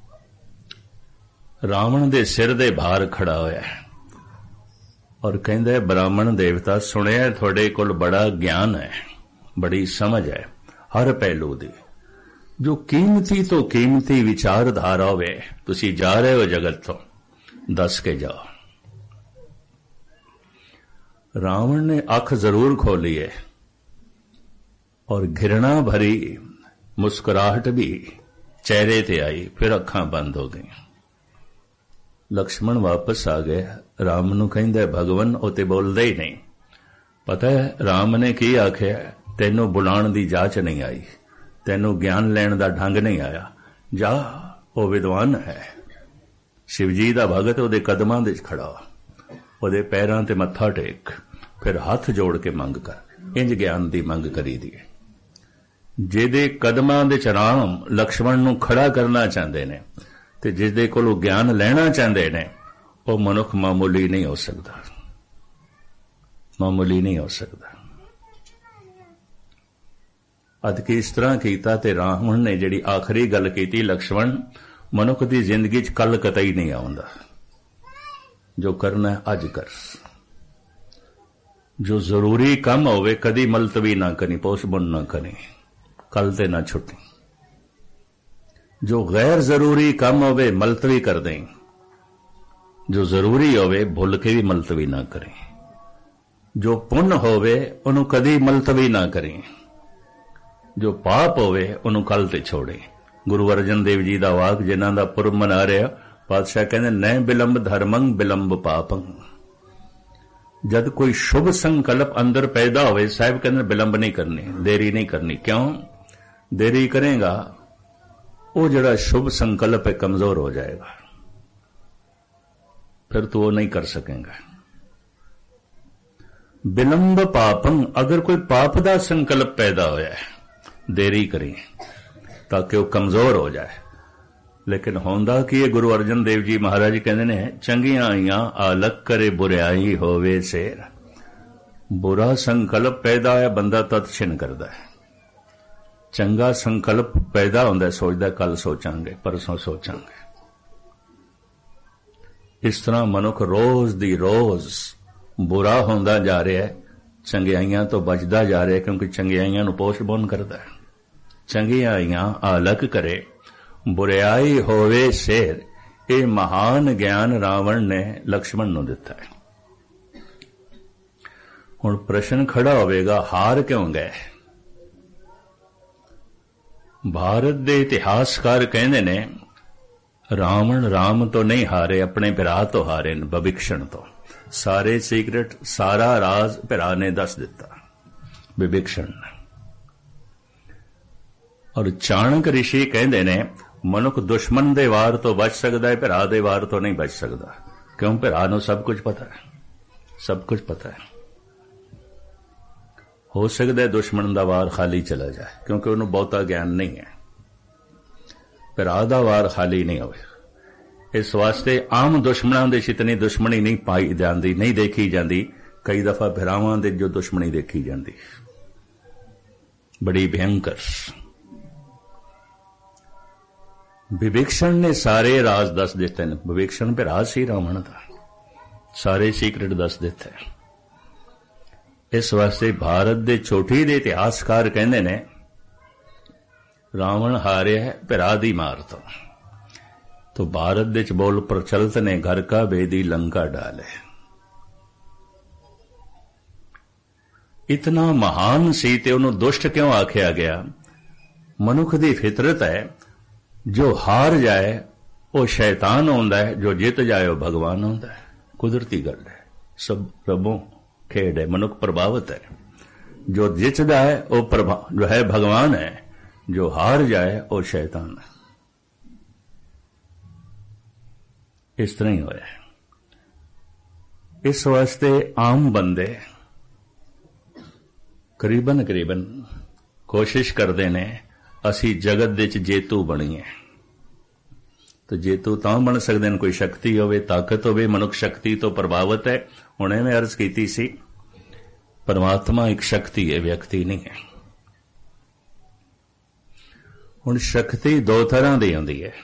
ਰਾਵਣ ਦੇ ਸਿਰ ਦੇ ਭਾਰ ਖੜਾ ਹੋਇਆ ਔਰ ਕਹਿੰਦਾ, ਬ੍ਰਾਹਮਣ ਦੇਵਤਾ, ਸੁਣਿਆ ਤੁਹਾਡੇ ਕੋਲ ਬੜਾ ਗਿਆਨ ਹੈ, ਬੜੀ ਸਮਝ ਹੈ ਹਰ ਪਹਿਲੂ ਦੀ, ਜੋ ਕੀਮਤੀ ਤੋਂ ਕੀਮਤੀ ਵਿਚਾਰਧਾਰਾ ਹੋਵੇ, ਤੁਸੀਂ ਜਾ ਰਹੇ ਹੋ ਜਗਤ ਤੋਂ, ਦੱਸ ਕੇ ਜਾਓ। ਰਾਵਣ ਨੇ ਅੱਖ ਜ਼ਰੂਰ ਖੋਲੀ ਹੈ ਔਰ ਘਿਰਣਾ ਭਰੀ ਮੁਸਕਰਾਹਟ ਵੀ ਚਿਹਰੇ ਤੇ ਆਈ, ਫਿਰ ਅੱਖਾਂ ਬੰਦ ਹੋ ਗਈਆਂ। ਲਕਸ਼ਮਣ ਵਾਪਸ ਆ ਗਏ। ਰਾਮ ਨੂੰ ਕਹਿੰਦਾ, ਭਗਵਾਨ ਉਹ ਤੇ ਬੋਲਦਾ ਹੀ ਨਹੀਂ। ਪਤਾ ਹੈ ਰਾਮ ਨੇ ਕੀ ਆਖਿਆ? ਤੈਨੂੰ ਬੁਲਾਉਣ ਦੀ ਜਾਚ ਨਹੀਂ ਆਈ, ਤੈਨੂੰ ਗਿਆਨ ਲੈਣ ਦਾ ਢੰਗ ਨਹੀਂ ਆਇਆ, ਜਾ ਉਹ ਵਿਦਵਾਨ ਹੈ, ਸ਼ਿਵਜੀ ਦਾ ਭਗਤ, ਉਹਦੇ ਕਦਮਾਂ ਦੇ ਚ ਖੜਾ, ਉਹਦੇ ਪੈਰਾਂ ਤੇ ਮੱਥਾ ਟੇਕ, ਫਿਰ ਹੱਥ ਜੋੜ ਕੇ ਮੰਗ ਕਰ। ਇੰਜ ਗਿਆਨ ਦੀ ਮੰਗ ਕਰੀ ਦੀ ਹੈ। ਜਿਹਦੇ ਕਦਮਾਂ ਦੇ ਚ ਰਾਮ ਲਕਸ਼ਮਣ ਨੂੰ ਖੜਾ ਕਰਨਾ ਚਾਹੁੰਦੇ ਨੇ ਤੇ ਜਿਹਦੇ ਕੋਲੋਂ ਗਿਆਨ ਲੈਣਾ ਚਾਹੁੰਦੇ ਨੇ, ਉਹ ਮਨੁੱਖ ਮਾਮੂਲੀ ਨਹੀਂ ਹੋ ਸਕਦਾ, ਮਾਮੂਲੀ ਨਹੀਂ ਹੋ ਸਕਦਾ। ਅਦ ਕਿ ਇਸ ਤਰ੍ਹਾਂ ਕੀਤਾ ਤੇ ਰਾਵਣ ਨੇ ਜਿਹੜੀ ਆਖਰੀ ਗੱਲ ਕੀਤੀ, ਲਕਸ਼ਮਣ ਮਨੁੱਖ ਦੀ ਜ਼ਿੰਦਗੀ 'ਚ ਕੱਲ ਕਤਈ ਨਹੀਂ ਆਉਂਦਾ, ਜੋ ਕਰਨਾ ਅੱਜ ਕਰ, ਜੋ ਜ਼ਰੂਰੀ ਕੰਮ ਹੋਵੇ ਕਦੀ ਮਲਤਵੀ ਨਾ ਕਰੀ, ਪੋਸਟਪੋਨ ਨਾ ਕਰੀ, ਕੱਲ ਤੇ ਨਾ ਛੁੱਟੀ। ਜੋ ਗੈਰ ਜ਼ਰੂਰੀ ਕੰਮ ਹੋਵੇ ਮਲਤਵੀ ਕਰ ਦੇ, ਜੋ ਜ਼ਰੂਰੀ ਹੋਵੇ ਭੁੱਲ ਕੇ ਵੀ ਮਲਤਵੀ ਨਾ ਕਰੇ। ਜੋ ਪੁੰਨ ਹੋਵੇ ਉਹਨੂੰ ਕਦੀ ਮਲਤਵੀ ਨਾ ਕਰੇ, ਜੋ ਪਾਪ ਹੋਵੇ ਉਹਨੂੰ ਕੱਲ ਤੇ ਛੋੜੇ। ਗੁਰੂ ਅਰਜਨ ਦੇਵ ਜੀ ਦਾ ਵਾਕ, ਜਿਨ੍ਹਾਂ ਦਾ ਪੁਰਬ ਮਨਾ ਰਿਹਾ, ਪਾਤਸ਼ਾਹ ਕਹਿੰਦੇ, ਨੈ ਬਿਲੰਬ ਧਰਮੰ ਬਿਲੰਬ ਪਾਪੰ। ਜਦ ਕੋਈ ਸ਼ੁਭ ਸੰਕਲਪ ਅੰਦਰ ਪੈਦਾ ਹੋਵੇ, ਸਾਹਿਬ ਕਹਿੰਦੇ ਬਿਲੰਬ ਨਹੀਂ ਕਰਨੀ, ਦੇਰੀ ਨਹੀਂ ਕਰਨੀ। ਕਿਉਂ ਦੇਰੀ ਕਰੇਗਾ? ਉਹ ਜਿਹੜਾ ਸ਼ੁਭ ਸੰਕਲਪ ਹੈ ਕਮਜ਼ੋਰ ਹੋ ਜਾਏਗਾ, ਫਿਰ ਤੂੰ ਉਹ ਨਹੀਂ ਕਰ ਸਕੇਗਾ। ਬਿਲੰਬ ਪਾਪੰ, ਅਗਰ ਕੋਈ ਪਾਪ ਦਾ ਸੰਕਲਪ ਪੈਦਾ ਹੋਇਆ ਹੈ, ਦੇਰੀ ਕਰੀ ਤਾਂ ਕਿ ਉਹ ਕਮਜ਼ੋਰ ਹੋ ਜਾਏ। ਲੇਕਿਨ ਹੁੰਦਾ ਕੀ ਹੈ? ਗੁਰੂ ਅਰਜਨ ਦੇਵ ਜੀ ਮਹਾਰਾਜ ਕਹਿੰਦੇ ਨੇ, ਚੰਗੀਆਂ ਆਈਆਂ ਆਲਕ ਕਰੇ ਬੁਰਿਆਈ ਹੋਵੇ ਸੇਰ। ਬੁਰਾ ਸੰਕਲਪ ਪੈਦਾ ਹੋਇਆ, ਬੰਦਾ ਤਤ ਛਿਨ ਕਰਦਾ ਹੈ। ਚੰਗਾ ਸੰਕਲਪ ਪੈਦਾ ਹੁੰਦਾ, ਸੋਚਦਾ ਕੱਲ ਸੋਚਾਂਗੇ, ਪਰਸੋਂ ਸੋਚਾਂਗੇ। ਇਸ ਤਰ੍ਹਾਂ ਮਨੁੱਖ ਰੋਜ਼ ਦੀ ਰੋਜ਼ ਬੁਰਾ ਹੁੰਦਾ ਜਾ ਰਿਹਾ ਹੈ, ਚੰਗਿਆਈਆਂ ਤੋਂ ਬਚਦਾ ਜਾ ਰਿਹਾ, ਕਿਉਂਕਿ ਚੰਗਿਆਈਆਂ ਨੂੰ ਪੋਸਟਪੋਨ ਕਰਦਾ ਹੈ। ਚੰਗਿਆਈਆਂ ਆਲਕ ਕਰੇ ਬੁਰਿਆਈ ਹੋਵੇ ਸ਼ੇਰ। ਇਹ ਮਹਾਨ ਗਿਆਨ ਰਾਵਣ ਨੇ ਲਕਸ਼ਮਣ ਨੂੰ ਦਿੱਤਾ ਹੈ। ਹੁਣ ਪ੍ਰਸ਼ਨ ਖੜਾ ਹੋਵੇਗਾ, ਹਾਰ ਕਿਉਂ ਗਏ? ਭਾਰਤ ਦੇ ਇਤਿਹਾਸਕਾਰ ਕਹਿੰਦੇ ਨੇ, ਰਾਵਣ ਰਾਮ ਤੋਂ ਨਹੀਂ ਹਾਰੇ, ਆਪਣੇ ਭਰਾ ਤੋਂ ਹਾਰੇ ਨੇ, ਵਿਭੀਸ਼ਣ ਤੋਂ। ਸਾਰੇ ਸੀਕ੍ਰੇਟ, ਸਾਰਾ ਰਾਜ਼ ਭਰਾ ਨੇ ਦੱਸ ਦਿੱਤਾ, ਵਿਭੀਸ਼ਣ ਨੇ। ਔਰ ਚਾਣਕ ਰਿਸ਼ੀ ਕਹਿੰਦੇ ਨੇ, ਮਨੁੱਖ ਦੁਸ਼ਮਣ ਦੇ ਵਾਰ ਤੋਂ ਬਚ ਸਕਦਾ ਹੈ, ਭਰਾ ਦੇ ਵਾਰ ਤੋਂ ਨਹੀਂ ਬਚ ਸਕਦਾ। ਕਿਉਂ? ਭਰਾ ਨੂੰ ਸਭ ਕੁਝ ਪਤਾ ਹੈ, ਸਭ ਕੁਝ ਪਤਾ ਹੈ। ਹੋ ਸਕਦਾ ਹੈ ਦੁਸ਼ਮਣ ਦਾ ਵਾਰ ਖਾਲੀ ਚਲਾ ਜਾਏ, ਕਿਉਂਕਿ ਉਹਨੂੰ ਬਹੁਤਾ ਗਿਆਨ ਨਹੀਂ ਹੈ। ਭਰਾ ਦਾ ਵਾਰ ਖਾਲੀ ਨਹੀਂ ਹੋਵੇ। ਇਸ ਵਾਸਤੇ ਆਮ ਦੁਸ਼ਮਣਾਂ ਦੇ ਇਤਨੀ ਦੁਸ਼ਮਣੀ ਨਹੀਂ ਪਾਈ ਜਾਂਦੀ, ਨਹੀਂ ਦੇਖੀ ਜਾਂਦੀ। ਕਈ ਦਫਾ ਭਰਾਵਾਂ ਦੇ ਜੋ ਦੁਸ਼ਮਣੀ ਦੇਖੀ ਜਾਂਦੀ, ਬੜੀ ਭਿਅੰਕਰ। ਵਿਭੀਸ਼ਣ ਨੇ ਸਾਰੇ ਰਾਜ਼ ਦੱਸ ਦਿੱਤੇ ਨੇ। ਵਿਭੀਸ਼ਣ ਭਰਾ ਸੀ ਰਾਵਣ ਦਾ, ਸਾਰੇ ਸੀਕ੍ਰੇਟ ਦੱਸ ਦਿੱਤੇ। ਇਸ ਵਾਸਤੇ ਭਾਰਤ ਦੇ ਛੋਟੀ ਦੇ ਇਤਿਹਾਸਕਾਰ ਕਹਿੰਦੇ ਨੇ, ਰਾਵਣ ਹਾਰਿਆ ਹੈ ਭਰਾ ਦੀ ਮਾਰ ਤੋਂ। तो भारत विच बोल प्रचलित ने, घर का बेदी लंका डाले। इतना महान सी ते उन्होंने दुष्ट क्यों आख्या गया? मनुख दी फितरत है, जो हार जाए वो शैतान होंदा है, जो जित जाए वो भगवान होंदा है। कुदरती गल है, सब रबों खेड है, मनुख प्रभावित है। जो जितदा है वो प्रभा जो है भगवान है, जो हार जाए वो शैतान है। इस तरह ही होया। इस वास्ते आम बंदे करीबन करीबन कोशिश करते ने असी जगत विच जेतू बणीए। तो जेतू तां बन सकते हैं कोई शक्ति होवे, ताकत होवे। मनुख शक्ति तो प्रभावित है। हुणे मैं अर्ज कीती सी, परमात्मा एक शक्ति है, व्यक्ति नहीं है। हुण शक्ति दो तरह दी हुंदी है।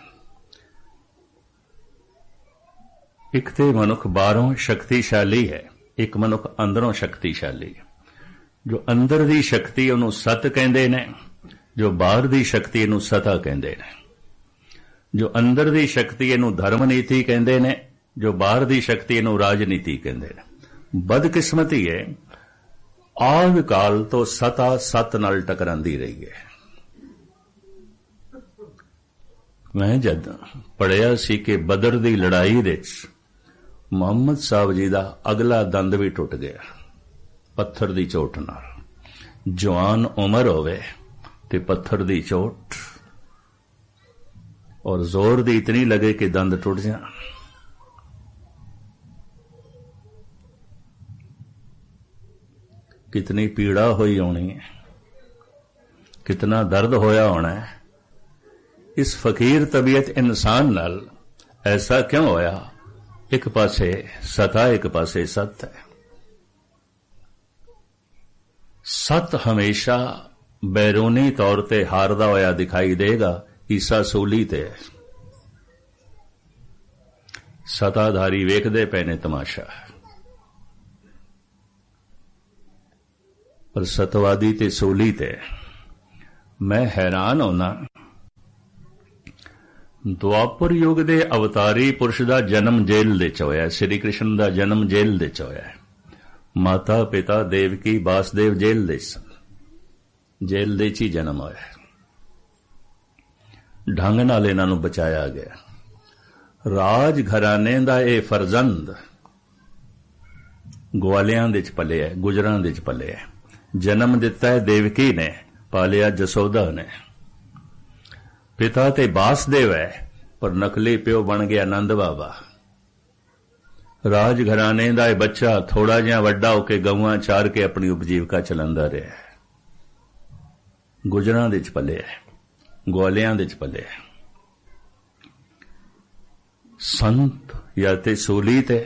एक ते मनुख बाहरों शक्तिशाली है, एक मनुख अंदरों शक्तिशाली है। जो अंदर दी शक्ति उन्होंने सत कहते ने, जो बाहर की शक्ति इहनूं सता कहंदे ने, जो अंदर की शक्ति इहनूं धर्म नीति कहंदे ने, जो बाहर की शक्ति इहनूं राजनीति कहंदे ने। बदकिस्मती है आद काल तो सता सत नाल टकरांदी रही है। मैं जद पढ़िया सी कि बदर दी लड़ाई दे मुहम्मद साहब जी दा अगला दंद भी टुट गया पत्थर दी चोट नाल। जवान उमर होवे ते पत्थर दी चोट और जोर दी इतनी लगे कि दंद टुट जाए। कितनी पीड़ा हुई होनी है, कितना दर्द होया होना है। इस फकीर तबीयत इंसान नाल ऐसा क्यों होया? एक पासे सता, एक पासे सत है। सत हमेशा बैरूनी तौर ते हारदा होया दिखाई देगा, ईसा सूली ते। सताधारी वेखदे पए ने तमाशा, पर सतवादी ते सूली ते। मैं हैरान होना, द्वापर युग दे अवतारी पुरुष दा जन्म जेल दे च होया। श्री कृष्ण दा जन्म जेल दे च होया। माता पिता देवकी वासुदेव जेल दे सन, जेल दे च ही जन्म होया। ढंग नाल इन्हां नूं बचाया गया। राज घराने दा ये फरजंद ग्वालियां दे च पलिया, गुजरां दे च पलिया। जन्म दिता है देवकी ने, पालिया जसोदा ने। पिता ते वासुदेव है, पर नकली प्यो बन गया नंद बाबा। राज घराने दा बच्चा थोड़ा जिहा वड्डा होके गऊआं चार के अपनी उपजीविका चलांदा रहा। गुजरां दे च पलिया, ग्वालियां दे च पलिया। संत या ते सूली ते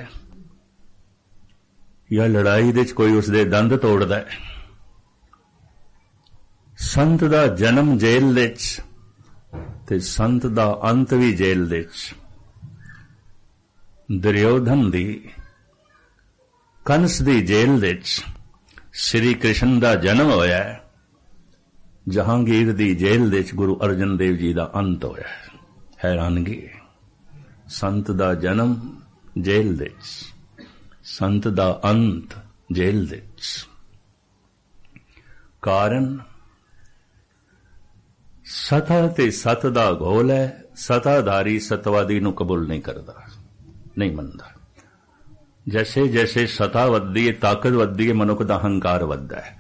या लड़ाई दे च कोई उसदे दंद तोड़दा है। संत दा जन्म जेल दे च ते संत दा अंत भी जेल दे च। दुर्योधन दी, कंस दी जेल दे च श्री कृष्ण दा जन्म होया है। जहांगीर दी जेल दे च गुरु अर्जन देव जी दा अंत होया है। हैरानगी, संत दा जन्म जेल दे च, संत दा अंत जेल दे च। कारण सता ते सत दा घोल है। सताधारी सतवादी नूं कबूल नहीं करदा, नहीं मनदा। जैसे जैसे सता वधदी है, ताकत वधदी है, मनुख दा हंकार वधदा है।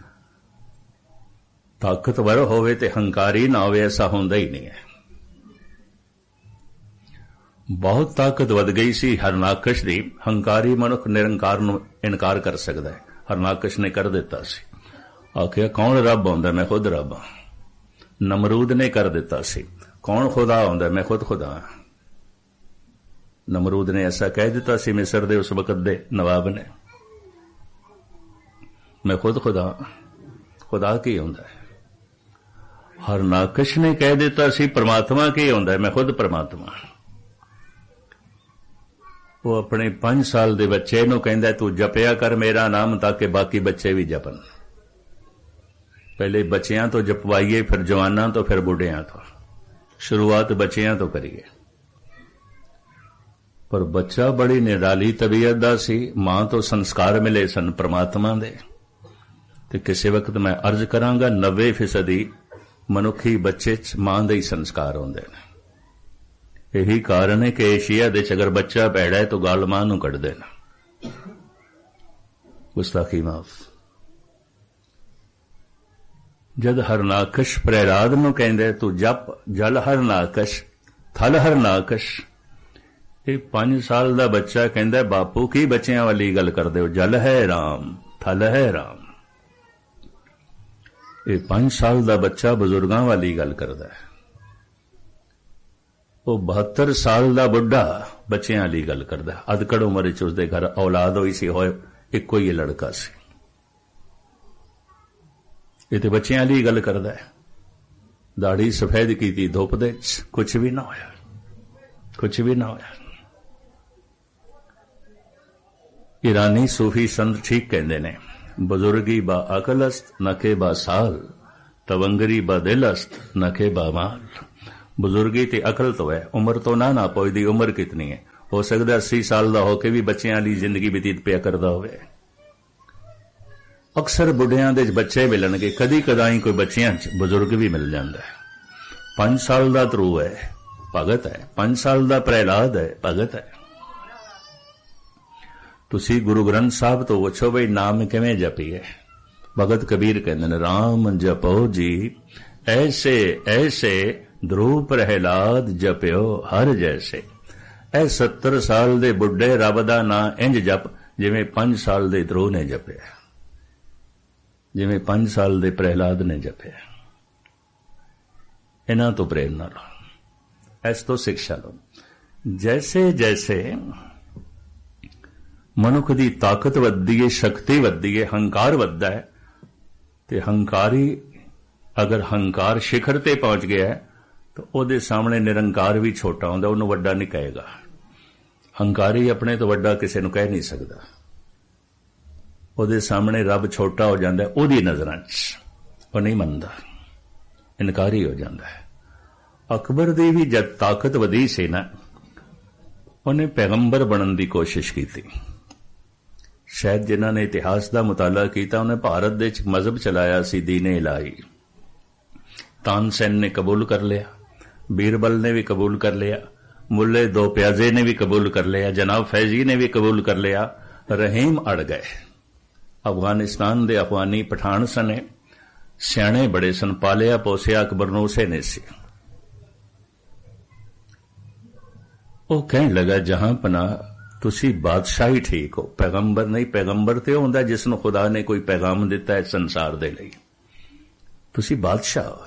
ताकतवर होवे ते हंकारी ना होवे, ऐसा होंदा ही नहीं है। बहुत ताकत वध गई सी हरनाकश दी। हंकारी मनुख निरंकार नूं इनकार कर सकदा है। हरनाकश ने कर दिता सी, आखिया कौन रब होंदा? मैं खुद रब हां। नमरूद ने कर दिता सी, कौन खुदा होंदा? मैं खुद खुदा हां। नमरूद ने ऐसा कह दिता सी मिस्र दे उस वक्त दे नवाब ने, मैं खुद खुदा। खुदा की होंदा है? हरनाकश ने कह दिता सी परमात्मा की होंदा है, मैं खुद परमात्मा। वो अपने पांच साल दे बच्चे नूं कहंदा तू जपिया कर मेरा नाम ताकि बाकी बच्चे भी जपन। पहले बच्चियां तो जपवाइए, फिर जवानां तो, फिर बुढ़ियां तो। शुरुआत बच्चियां तो करिए। पर बच्चा बड़ी निराली तबीयत दा सी। मां तो संस्कार मिले सन परमात्मा दे। ते किसी वक्त मैं अर्ज करांगा नब्बे फीसदी मनुखी बच्चे च मां दे ही संस्कार होंदे ने। यही कारण है कि एशिया दे च अगर बच्चा भैड़ा है तो गल मां नूं कढ़ देना। गुस्ताखी माफ। जद हरनाकश प्रहलाद नूं कहंदे तू जप जल हरनाकश थल हरनाकश। ये पांच साल दा बच्चा कहंदा बापू की बच्चियां वाली गल करदे हो? जल है राम, थल है राम। ये पांच साल दा बच्चा बुजुर्गां वाली गल करदा है। वो बहत्तर साल दा बुढ़ा बच्चियां वाली गल करदा है। अधकड़ उम्र च उसदे घर औलाद होई सी, होए इक्को ही लड़का सी। ये तो बच्चियां वाली गल करदा है। दाढ़ी सफेद कीती धुप दे च, कुछ भी ना होया, कुछ भी ना होया। ईरानी सूफी संत ठीक कहंदे ने, बुजुर्गी बा अकलस्त नके बा साल, तवंगरी बदिल अस्त नखे बामाल। बुजुर्गी ते अकल तो है, उम्र तो ना ना पहुंचदी। उम्र कितनी है? हो सकता अस्सी साल का होके भी बच्चों की जिंदगी बतीत पिया करता होवे। अक्सर बुढ़ियां दे बच्चे मिलणगे, कदी कदाई कोई बच्चियां च बुजुर्ग भी मिल जाता है। पांच साल का ध्रुव है, भगत है। पांच साल का प्रहलाद है, भगत है। तुसी गुरु ग्रंथ साहब तो पुछो बई नाम किवें जपीए। भगत कबीर कहते हैं, राम जपो जी ऐसे ऐसे ध्रुव प्रहलाद जप्यो हर जैसे। ऐ सत्तर साल दे बुढ़े रब दा नां इंज जप जिवें पांच साल दे ध्रुव ने जपिया, जिवें पांच साल दे प्रहलाद ने जपिया। इन्हां तो प्रेरणा लो, इस तो शिक्षा लो। जैसे जैसे मनुख की ताकत वधदी है, शक्ति वधदी है, हंकार वधदा है, ते हंकारी अगर हंकार शिखर ते पहुंच गया है तो ਉਹਦੇ सामने निरंकार भी छोटा ਹੁੰਦਾ, ਉਹਨੂੰ ਵੱਡਾ नहीं कहेगा। हंकारी अपने तो ਵੱਡਾ ਕਿਸੇ ਨੂੰ ਕਹਿ नहीं सकता। ਉਹਦੇ सामने रब छोटा हो जाता है, ਉਹਦੀ नजरां 'ਚ ਉਹ नहीं ਮੰਨਦਾ, इनकारी हो जाता है। अकबर ਦੀ भी जद ताकत ਵਧੀ ਸੀ ना, ਉਹਨੇ पैगंबर बनने की कोशिश की थी। शायद जिन्होंने इतिहास का मुताला किया उन्हें भारत दे विच मजहब चलाया सी दीने इलाही। तानसेन ने कबूल कर लिया, बीरबल ने भी कबूल कर लिया, मुल्ले दो प्याजे ने भी कबूल कर लिया, जनाब फैजी ने भी कबूल कर लिया। रहीम अड़ गए। अफगानिस्तान दे अफगानी पठान सने, सियाणे बड़े सन, पालिया पोसिया अकबर नूं उसे ने सी। वो कहने लगा जहां पना तुसी बादशाही ठीक हो, पैगंबर नहीं। पैगंबर तो होंदा जिसनों खुदा ने कोई पैगाम दिता है संसार दे लई। तुसी बादशाह हो,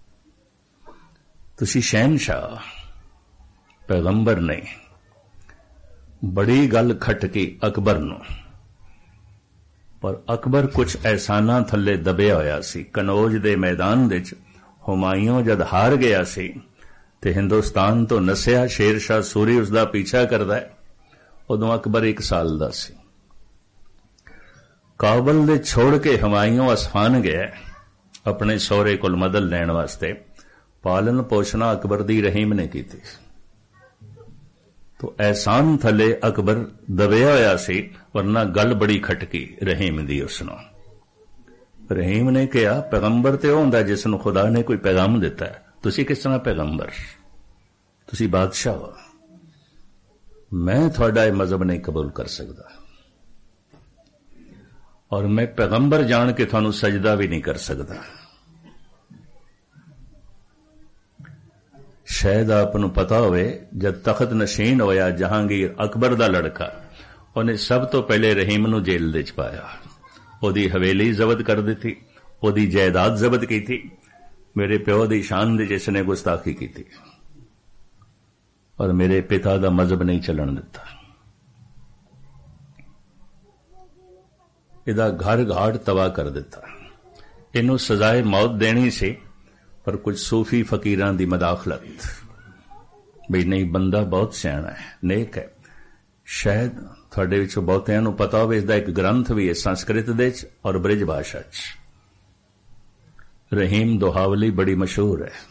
तुसी शहनशाह, पैगंबर नहीं। बड़ी गल खटकी अकबर नूं, पर अकबर कुछ एहसाना थले दबिया होया सी। कनौज दे मैदान दे विच हुमायूं जद हार गया सी ते हिंदुस्तान तो नसिया, शेरशाह सूरी उसका पीछा करदा है। उदों अकबर एक साल दा सी। काबल दे छोड़ के हुमायूं असफान गया अपने सौरे कोल मदद लैण वास्ते। पालन पोषणा अकबर दी रहीम ने की थी। तो एहसान थले अकबर दबिया होया सी, वरना गल बड़ी खटकी रहीम दी उसनों। रहीम ने कहा पैगंबर ते होंदा जिसनों खुदा ने कोई पैगाम दिता है, तुसी किस तरह पैगंबर? तुसी बादशाह हो, मैं थोड़ा यह मजहब नहीं कबूल कर सकता, और मैं पैगंबर जान के थानू सजदा भी नहीं कर सकता। शायद आपनू पता होवे जब तखत नशीन होया जहांगीर अकबर दा लड़का, उन्हें सब तो पहले रहीम नू जेल दे च पाया। ओदी हवेली जब्त कर दी थी, ओदी जायदाद जब्त की थी, मेरे प्यो दी शान दी जिसने गुस्ताखी की थी, और मेरे पिता दा मजहब नहीं चलन दिता। इदा घर घाट तबाह कर दिता। इनू सजाए मौत देनी सी, पर कुछ सूफी फकीरां दी मदाखलत भी नहीं, बंदा बहुत सियाणा है, नेक है। शायद थोड़े विचों बहुतियां नूं पता होवे इसदा एक ग्रंथ भी है संस्कृत दे च और ब्रिज भाषा च। रहीम दोहावली बड़ी मशहूर है।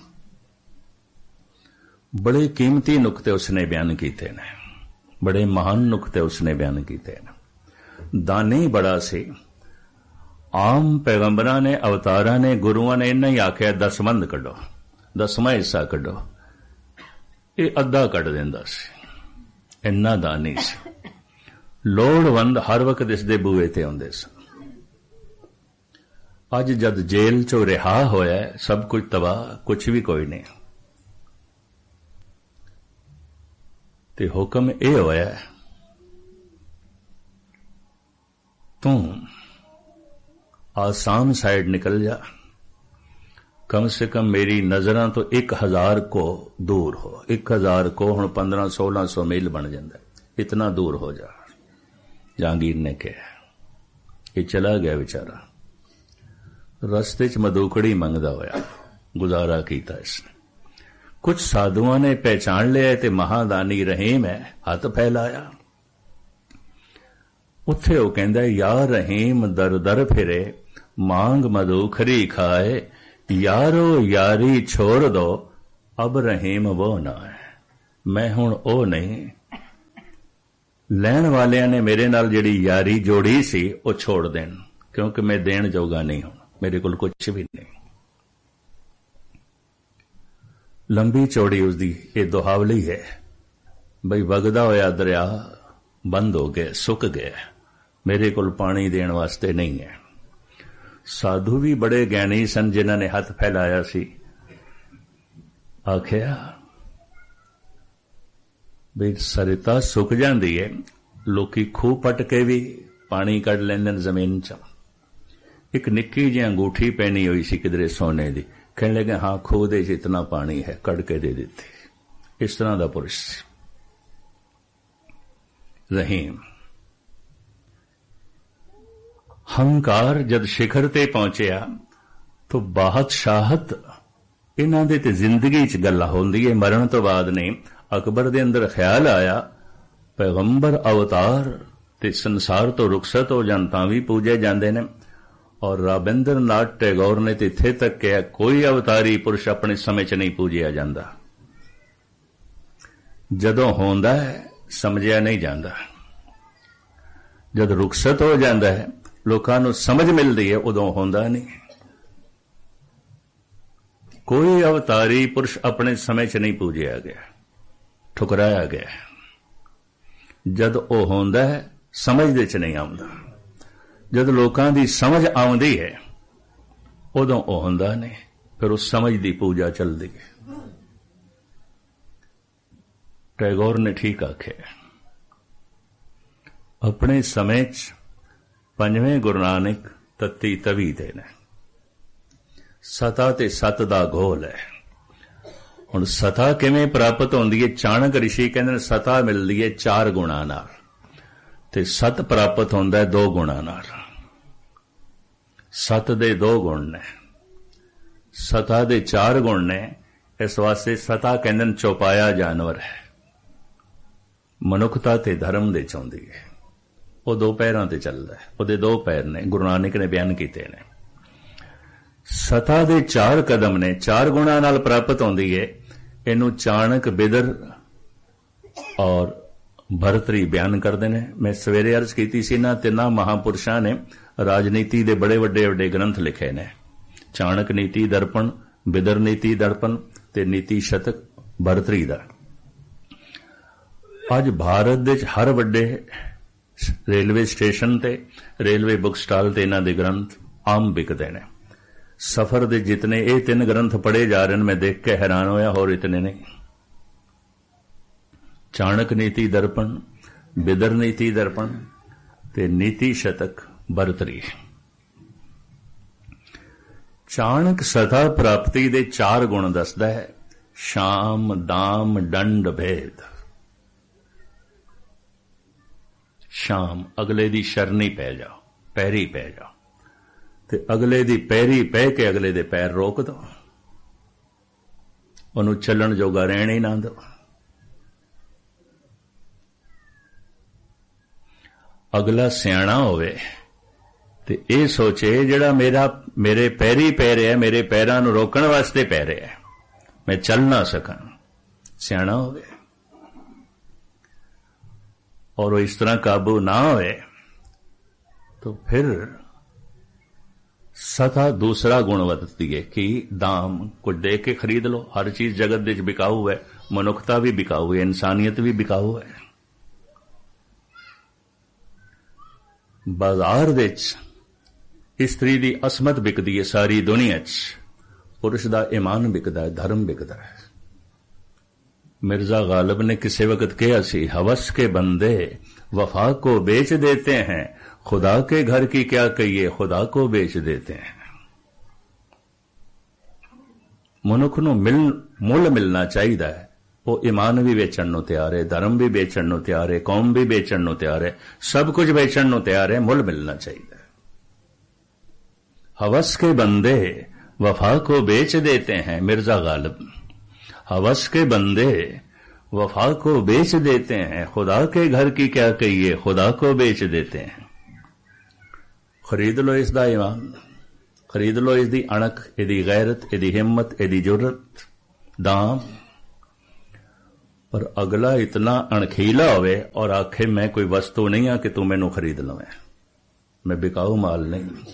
बड़े कीमती नुकते उसने बयान किए ने, बड़े महान नुकते उसने बयान किए ने। दानी बड़ा सी। आम पैगंबरां ने, अवतारां ने, गुरुआं ने इन्ना ही आख्या दसमंद कड्डो, दसवां हिस्सा कड्डो, ये अद्धा कड्ड दिंदा सी। इन्ना दानी सी। लोड़वंद हर वक्त इसदे बूहे ते आउंदे सन। अज जद जेल चो रिहा होया, सब कुछ तबाह, कुछ भी कोई नहीं। ते हुक्म यह होया तू आसाम साइड निकल जा, कम से कम मेरी नजरां तो एक हजार को दूर हो। एक हजार को हुण पंद्रह सोलह सौ मील बन जाता, इतना दूर हो जा। जहांगीर ने कहा। ये चला गया बेचारा, रस्ते च मदूकड़ी मंगदा होया गुजारा किया इसने। कुछ साधुओं ने पहचान लिया ते महादानी रहीम है, हाथ फैलाया। उत्थे वो कहंदा या रहीम दर दर फिरे, मांग मदूखरी खाए, यारो यारी छोड़ दो अब रहीम वो ना है, मैं हुण ओ नहीं। लैण वालियां ने मेरे नाल जिहड़ी यारी जोड़ी सी वो छोड़ देण, क्योंकि मैं देण जोगा नहीं हूं, मेरे कोल कुछ भी नहीं। लंबी चौड़ी उसदी ये दुहावली है बई वगदा होया दरिया बंद हो गए, सुक गए, मेरे कोल पानी देण वास्ते नहीं है। साधु भी बड़े ज्ञानी सन जिन्हां ने हथ फैलाया सी, आखिया बई सरिता सुक जाती है, लोकी खूह पट के भी पानी कढ लैंदे जमीन च। एक निक्की जी अंगूठी पहनी हुई सी किधरे सोने दी, कहने लगे हाँ खूह दे इतना पानी है, कढ के दे दिती। इस तरह का पुरुष रहीम। हंकार जद शिखर ते पहुंचिया तो बादशाहत इन्हां दे ते जिंदगी च गल्लां होंदी है, मरण तो बाद नहीं। अकबर दे अंदर ख्याल आया पैगंबर अवतार ते संसार तो रुखसत हो जान तां भी पूजे जांदे ने, और राबिंद्र नाथ टैगोर ने तो इत्थे तक कहा कोई अवतारी पुरुष अपने समय च नहीं पूजिया जांदा, जदों होंदा है समझिया नहीं जांदा, जद रुखसत हो जांदा है लोकां नूं समझ मिलदी है उदों होंदा नहीं। कोई अवतारी पुरुष अपने समय च नहीं पूजिया गया, ठुकराया गया। जद ओ होंदा है समझ दे च नहीं आउंदा, जद लोकां दी समझ आउंदी है उदों ओ होंदा नहीं, फिर उस समझ दी पूजा चलदी है। टैगोर ने ठीक आख्या, अपने समय च पंजवें गुरु नानक तत्ती तवी दे ने, सता ते सत दा घोल है। हुण सता किवें प्राप्त होंदी है? चाणक ऋषि कहंदे ने सता मिलदी है चार गुणां नाल, ते सत प्राप्त होंदा है दो गुणां नाल। सत दे दो गुण ने, सता दे चार गुण ने। इस वास्ते सता कहंदे ने चौपाया जानवर है, मनुखता ते धर्म दे चाहुंदी है। वो दो पैरां ते चलदा है, ਉਹਦੇ दो पैर ने, गुरु नानक ने बयान कीते ने। सता दे चार कदम ने, चार गुणा नाल प्राप्त होंदी है। इनू चाणक बिदर और भरतरी बयान करते हैं। मैं सवेरे अर्ज की सी, इन्हां तिन्हां महापुरुषां ने राजनीति दे बड़े वड्डे वड्डे ग्रंथ लिखे ने, चाणक नीति दर्पण, बिदर नीति दर्पण ते नीति शतक भरतरी दा। अज भारत दे हर वड्डे रेलवे स्टेशन ते रेलवे बुक स्टाल ते इन्हां दे ग्रंथ आम बिकदे ने। सफर दे जितने ये तीन ग्रंथ पढ़े जा रहे हैं, मैं देख के हैरान होया, और इतने नहीं। चाणक नीति दर्पण, बिदर नीति दर्पण ते नीति शतक भरतरी। चाणक सता प्राप्ति दे चार गुण दसदा है, शाम, दाम, दंड, भेद। शाम, अगले दी शरणी पै जाओ, पैरी पै जाओ, ते अगले दी पैरी पै के अगले दे पैर रोक दो, उन्होंने चलन जोगा रहन ही ना दो। अगला सियाणा होवे ते ये सोचे जिहड़ा मेरा मेरे पैरी पै रहा है, मेरे पैरां नूं रोकण वास्ते पै रहा है, मैं चल ना सकां, सियाणा होवे। और वो इस तरह काबू ना होए तो फिर सता दूसरा गुण वरतती है कि दाम, कुछ दे के खरीद लो। हर चीज जगत विच बिकाऊ है, मनुखता भी बिकाऊ है, इंसानियत भी बिकाऊ है। बाजार विच स्त्री दी असमत बिकदी है सारी दुनिया च, पुरुष दा ईमान बिकदा है, धर्म बिकदा है। मिर्जा गालिब ने किसी वक्त कहा सी, हवस के बंदे वफा को बेच देते हैं, खुदा के घर की क्या कहिए, खुदा को बेच देते हैं। मनुख नूं मिल मुल मिलना चाहिए है। वो ईमान भी बेचण नूं तैयार है, धर्म भी बेचण नूं तैयार है, कौम भी बेचण नूं तैयार है, सब कुछ बेचण नूं तैयार है। मुल मिलना चाहिए। हवस के बंदे वफा को बेच देते हैं, मिर्जा गालिब। हवस के बंदे वफा को बेच देते हैं, खुदा के घर की क्या कहिए, खुदा को बेच देते हैं। खरीद लो इसदा ईमान, खरीद लो इसकी अणख, इहदी गैरत, इहदी हिम्मत, इहदी जुरत, दाम। पर अगला इतना अणखीला होवे और आखे मैं कोई वस्तु नहीं हाँ कि तू मैनू खरीद लवे, मैं बिकाऊ माल नहीं।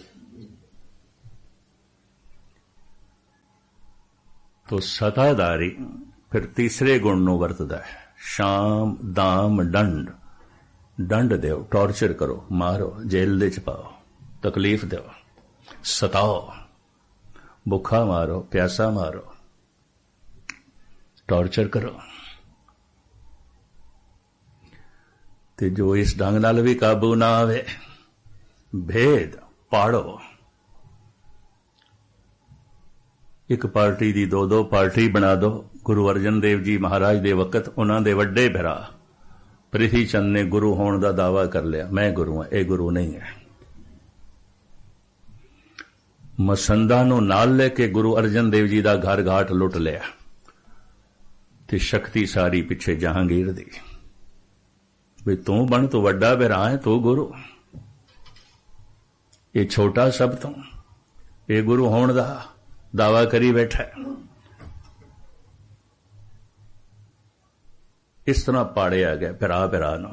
तो सताधारी फिर तीसरे गुण नूं वरतदा है, शाम दाम दंड। दंड देओ, टॉर्चर करो, मारो, जेल दे च पाओ, तकलीफ दो, सताओ, भुखा मारो, प्यासा मारो, टॉर्चर करो। ते जो इस ढंग नाल भी काबू ना आवे, भेद पाड़ो। एक पार्टी दी दो दो पार्टी बना दो। गुरु अर्जन देव जी महाराज दे वकत उन्हां दे वड्डे भरा प्रिथी चंद ने गुरु होने का दावा कर लिया, मैं गुरु हाँ, ये गुरु नहीं है। मसंदा नूं नाल लेके गुरु अर्जन देव जी का घर घाट लुट लिया ते शक्ति सारी पिछे जहांगीर दी। भी तू बन तो वड्डा भरा है, तू गुरु, ये छोटा सब तो, ये गुरु होने का दावा करी बैठा है। इस तरह पाड़िया गया भरा भरा नूं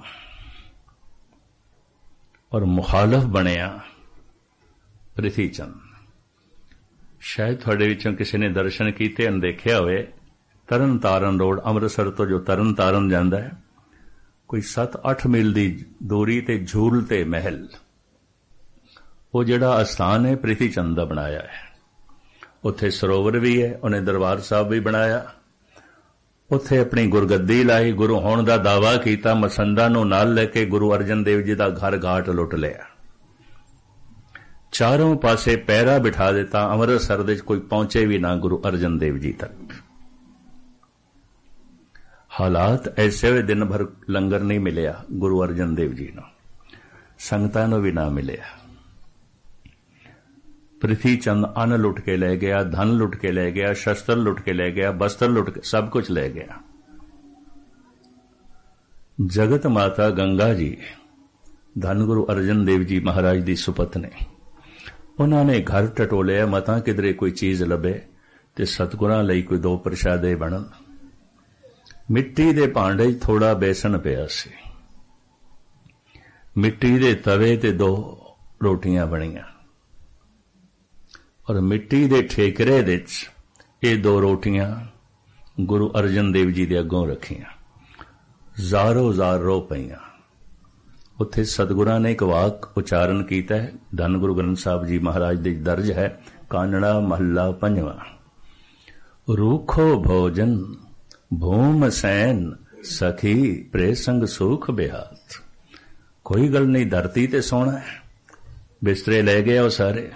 और मुखालफ बनिया प्रिथी चंद। शायद थोड़े विचों किसी ने दर्शन कीते देखा होवे, तरन तारन रोड अमृतसर तो जो तरन तारन जांदा है, कोई सत्त अठ मील दी दूरी ते झूल ते महल, वो जिहड़ा अस्थान है प्रिथी चंद दा बनाया है। उत्थे सरोवर भी है, उन्हें दरबार साहब भी बनाया, उत्थे अपनी गुरगद्दी लाई, गुरु होने का दावा किया, मसंदा नूं नाल लेके गुरु अर्जन देव जी का घर घाट लुट लिया, चारों पासे पैरा बिठा दिता, अमृतसर दे कोई पहुंचे भी ना गुरु अर्जन देव जी तक। हालात ऐसे हुए, दिन भर लंगर नहीं मिलिया गुरु अर्जन देव जी नूं, संगतां नूं भी ना मिलिया। प्रिथी चंद अन्न लुट के ले गया, धन लुट के ले गया, शस्त्र लुट के ले गया, बस्त्र लुट के, सब कुछ ले गया। जगत माता गंगा जी धन गुरु अर्जन देव जी महाराज दी सुपत्नी, उन्होंने घर टटोलिया, मतां किधरे कोई चीज लभे ते सतगुरां लई कोई दो प्रशादे बनन। मिट्टी दे भांडे थोड़ा बेसन पिया सी, मिट्टी दे तवे ते दो रोटियां बणियां और मिट्टी दे ठेकरे दे ये दो रोटियां गुरु अर्जन देव जी दे अगों रखियां, ਜ਼ਾਰੋ ਜ਼ਾਰ रो पईयां। उत्थे सतगुरां ने एक वाक उचारण कीता है, धन गुरु ग्रंथ साहब जी महाराज दे दर्ज है, कानड़ा महला पंजवां। रूखो भोजन भूम सैन सखी प्रेसंग सुख बेहात। कोई गल नहीं, धरती ते सोना है, बिस्तरे ले गए वो सारे,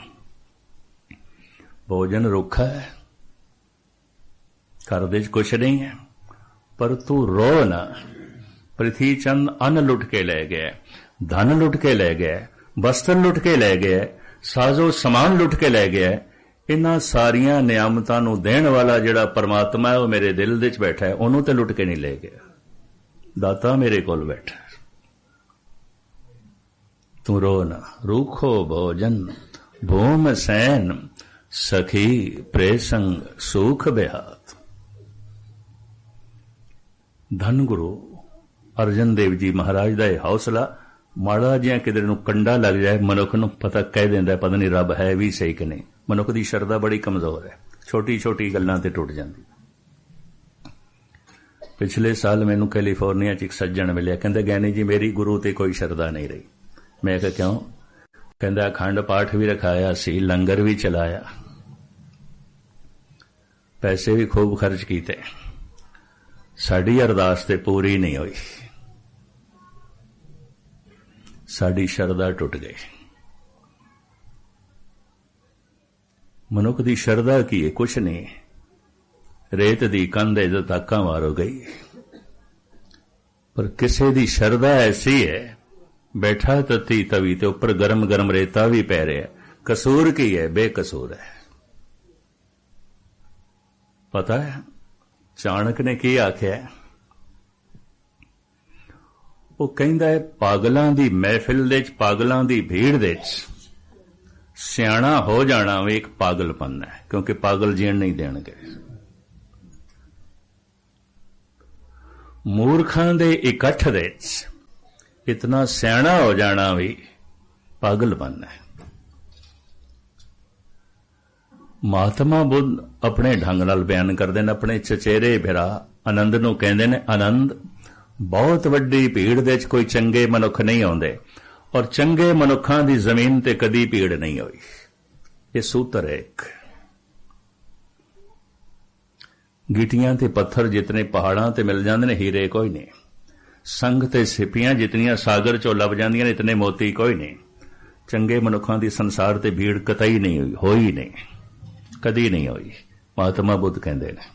भोजन रुखा है, घर दे कुछ नहीं है, पर तू रो ना। प्रिथी चंद अन्न लुट के ले गए, धन लुट के ले गए, वस्त्र लुट के ले गए, साजो समान लुट के ले गए। इन्हां सारियां नियामतां नूं देण वाला जिहड़ा परमात्मा है, वो मेरे दिल दे च बैठा है, ओनू ते लुट के नहीं ले गया। दाता मेरे कोल बैठा है, तू रो ना। रूखो भोजन भूम सैन सखी प्रेसंग सुख बेहात। धन गुरु अर्जन देव जी महाराज का यह हौसला, माड़ा जिहा किधर नूं कंडा लग जाए, मनुख नूं पता कह देंदा पता नहीं रब है भी सही कि नहीं। मनुख की शरदा बड़ी कमजोर है, छोटी छोटी गल्लां ते टुट जांदी। पिछले साल मैनू कैलीफोर्निया च एक सज्जण मिलिया, कहंदा ज्ञानी जी मेरी गुरु ते कोई शरदा नहीं रही। मैं कहा क्यों? कहंदा अखंड पाठ भी रखाया सी, लंगर भी चलाया, पैसे भी खूब खर्च कीते, साडी अरदास ते पूरी नहीं हुई, साडी शरदा टुट गई। मनुख दी शरदा की है? कुछ नहीं, रेत दी कंध इधर ताका मारो गई। पर किसी दी शरदा ऐसी है, बैठा तती तवी ते ऊपर गरम गरम रेता भी पै रहा है, कसूर की है? बेकसूर है। पता है चाणक ने की आख्या? वो कहंदा है पागलां दी महफिल दे च, पागलां दी भीड़ दे च ਸਿਆਣਾ ਹੋ ਜਾਣਾ ਵੀ ਇੱਕ ਪਾਗਲਪਨ ਹੈ, ਕਿਉਂਕਿ ਪਾਗਲ ਜੀਣ ਨਹੀਂ ਦੇਣਗੇ। ਮੂਰਖਾਂ ਦੇ ਇਕੱਠ ਦੇ ਵਿੱਚ ਇਤਨਾ ਸਿਆਣਾ ਹੋ ਜਾਣਾ ਵੀ ਪਾਗਲਪਨ ਹੈ। ਮਹਾਤਮਾ ਬੁੱਧ ਆਪਣੇ ਢੰਗ ਨਾਲ ਬਿਆਨ ਕਰਦੇ ਨੇ। ਆਪਣੇ ਚਚੇਰੇ ਭਰਾ ਆਨੰਦ ਨੂੰ ਕਹਿੰਦੇ ਨੇ, ਆਨੰਦ, ਬਹੁਤ ਵੱਡੀ ਭੀੜ ਦੇ ਵਿੱਚ ਕੋਈ ਚੰਗੇ ਮਨੁੱਖ ਨਹੀਂ ਆਉਂਦੇ, ਔਰ ਚੰਗੇ ਮਨੁੱਖਾਂ ਦੀ ਜ਼ਮੀਨ ਤੇ ਕਦੀ ਭੀੜ ਨਹੀਂ ਹੋਈ। ਇਹ ਸੂਤਰ ਹੈ ਇੱਕ। ਗੀਟੀਆਂ ਤੇ ਪੱਥਰ ਜਿਤਨੇ ਪਹਾੜਾਂ ਤੇ ਮਿਲ ਜਾਂਦੇ ਨੇ, ਹੀਰੇ ਕੋਈ ਨਹੀਂ। ਸੰਗ ਤੇ ਸਿੱਪੀਆਂ ਜਿਤਨੀਆਂ ਸਾਗਰ ਚੋਂ ਲੱਭ ਜਾਂਦੀਆਂ ਨੇ, ਇਤਨੇ ਮੋਤੀ ਕੋਈ ਨਹੀਂ। ਚੰਗੇ ਮਨੁੱਖਾਂ ਦੀ ਸੰਸਾਰ ਤੇ ਭੀੜ ਕਤਈ ਨਹੀਂ ਹੋਈ, ਹੋਈ ਨਹੀਂ, ਕਦੀ ਨਹੀਂ ਹੋਈ। ਮਹਾਤਮਾ ਬੁੱਧ ਕਹਿੰਦੇ ਨੇ,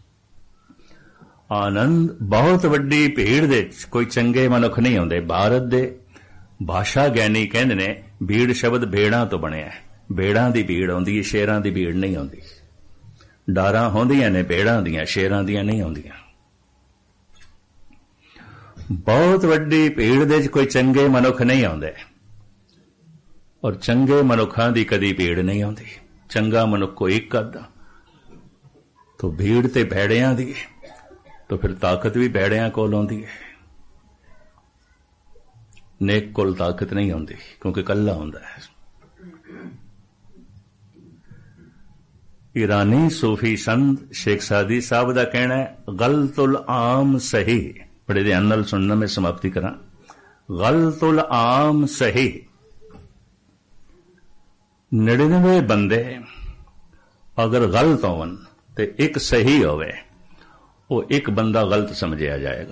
ਆਨੰਦ, ਬਹੁਤ ਵੱਡੀ ਭੀੜ ਦੇ ਵਿੱਚ ਕੋਈ ਚੰਗੇ ਮਨੁੱਖ ਨਹੀਂ ਆਉਂਦੇ। ਭਾਰਤ ਦੇ ਭਾਸ਼ਾ ਗਿਆਨੀ ਕਹਿੰਦੇ ਨੇ, ਭੀੜ ਸ਼ਬਦ ਭੇੜਾਂ ਤੋਂ ਬਣਿਆ। ਭੇੜਾਂ ਦੀ ਭੀੜ ਆਉਂਦੀ ਹੈ, ਸ਼ੇਰਾਂ ਦੀ ਭੀੜ ਨਹੀਂ ਆਉਂਦੀ। ਡਾਰਾਂ ਹੁੰਦੀਆਂ ਨੇ ਭੇੜਾਂ ਦੀਆਂ, ਸ਼ੇਰਾਂ ਦੀਆਂ ਨਹੀਂ ਆਉਂਦੀਆਂ। ਬਹੁਤ ਵੱਡੀ ਭੀੜ ਦੇ ਵਿੱਚ ਕੋਈ ਚੰਗੇ ਮਨੁੱਖ ਨਹੀਂ ਆਉਂਦੇ, ਔਰ ਚੰਗੇ ਮਨੁੱਖਾਂ ਦੀ ਕਦੀ ਭੀੜ ਨਹੀਂ ਆਉਂਦੀ। ਚੰਗਾ ਮਨੁੱਖ ਕੋਈ ਇੱਕ ਅੱਧਾ, ਤੋ ਭੀੜ ਤੇ ਭੇੜਿਆਂ ਦੀ, ਤੋ ਫਿਰ ਤਾਕਤ ਵੀ ਭੇੜਿਆਂ ਕੋਲ ਆਉਂਦੀ ਹੈ। ਨੇਕ ਕੋਲ ਤਾਕਤ ਨਹੀਂ ਆਉਂਦੀ, ਕਿਉਂਕਿ ਇਕੱਲਾ ਹੁੰਦਾ ਹੈ। ਈਰਾਨੀ ਸੂਫੀ ਸੰਤ ਸ਼ੇਖ ਸਾਦੀ ਸਾਹਿਬ ਦਾ ਕਹਿਣਾ ਹੈ, ਗਲਤੁਲ ਆਮ ਸਹੀ। ਬੜੇ ਧਿਆਨ ਨਾਲ ਸੁਣਨਾ, ਮੈਂ ਸਮਾਪਤੀ ਕਰਾਂ। ਗਲਤੁਲ ਆਮ ਸਹੀ, ਨੜਿਨਵੇਂ ਬੰਦੇ ਅਗਰ ਗਲਤ ਹੋਣ ਤੇ ਇੱਕ ਸਹੀ ਹੋਵੇ, ਉਹ ਇੱਕ ਬੰਦਾ ਗਲਤ ਸਮਝਿਆ ਜਾਏਗਾ।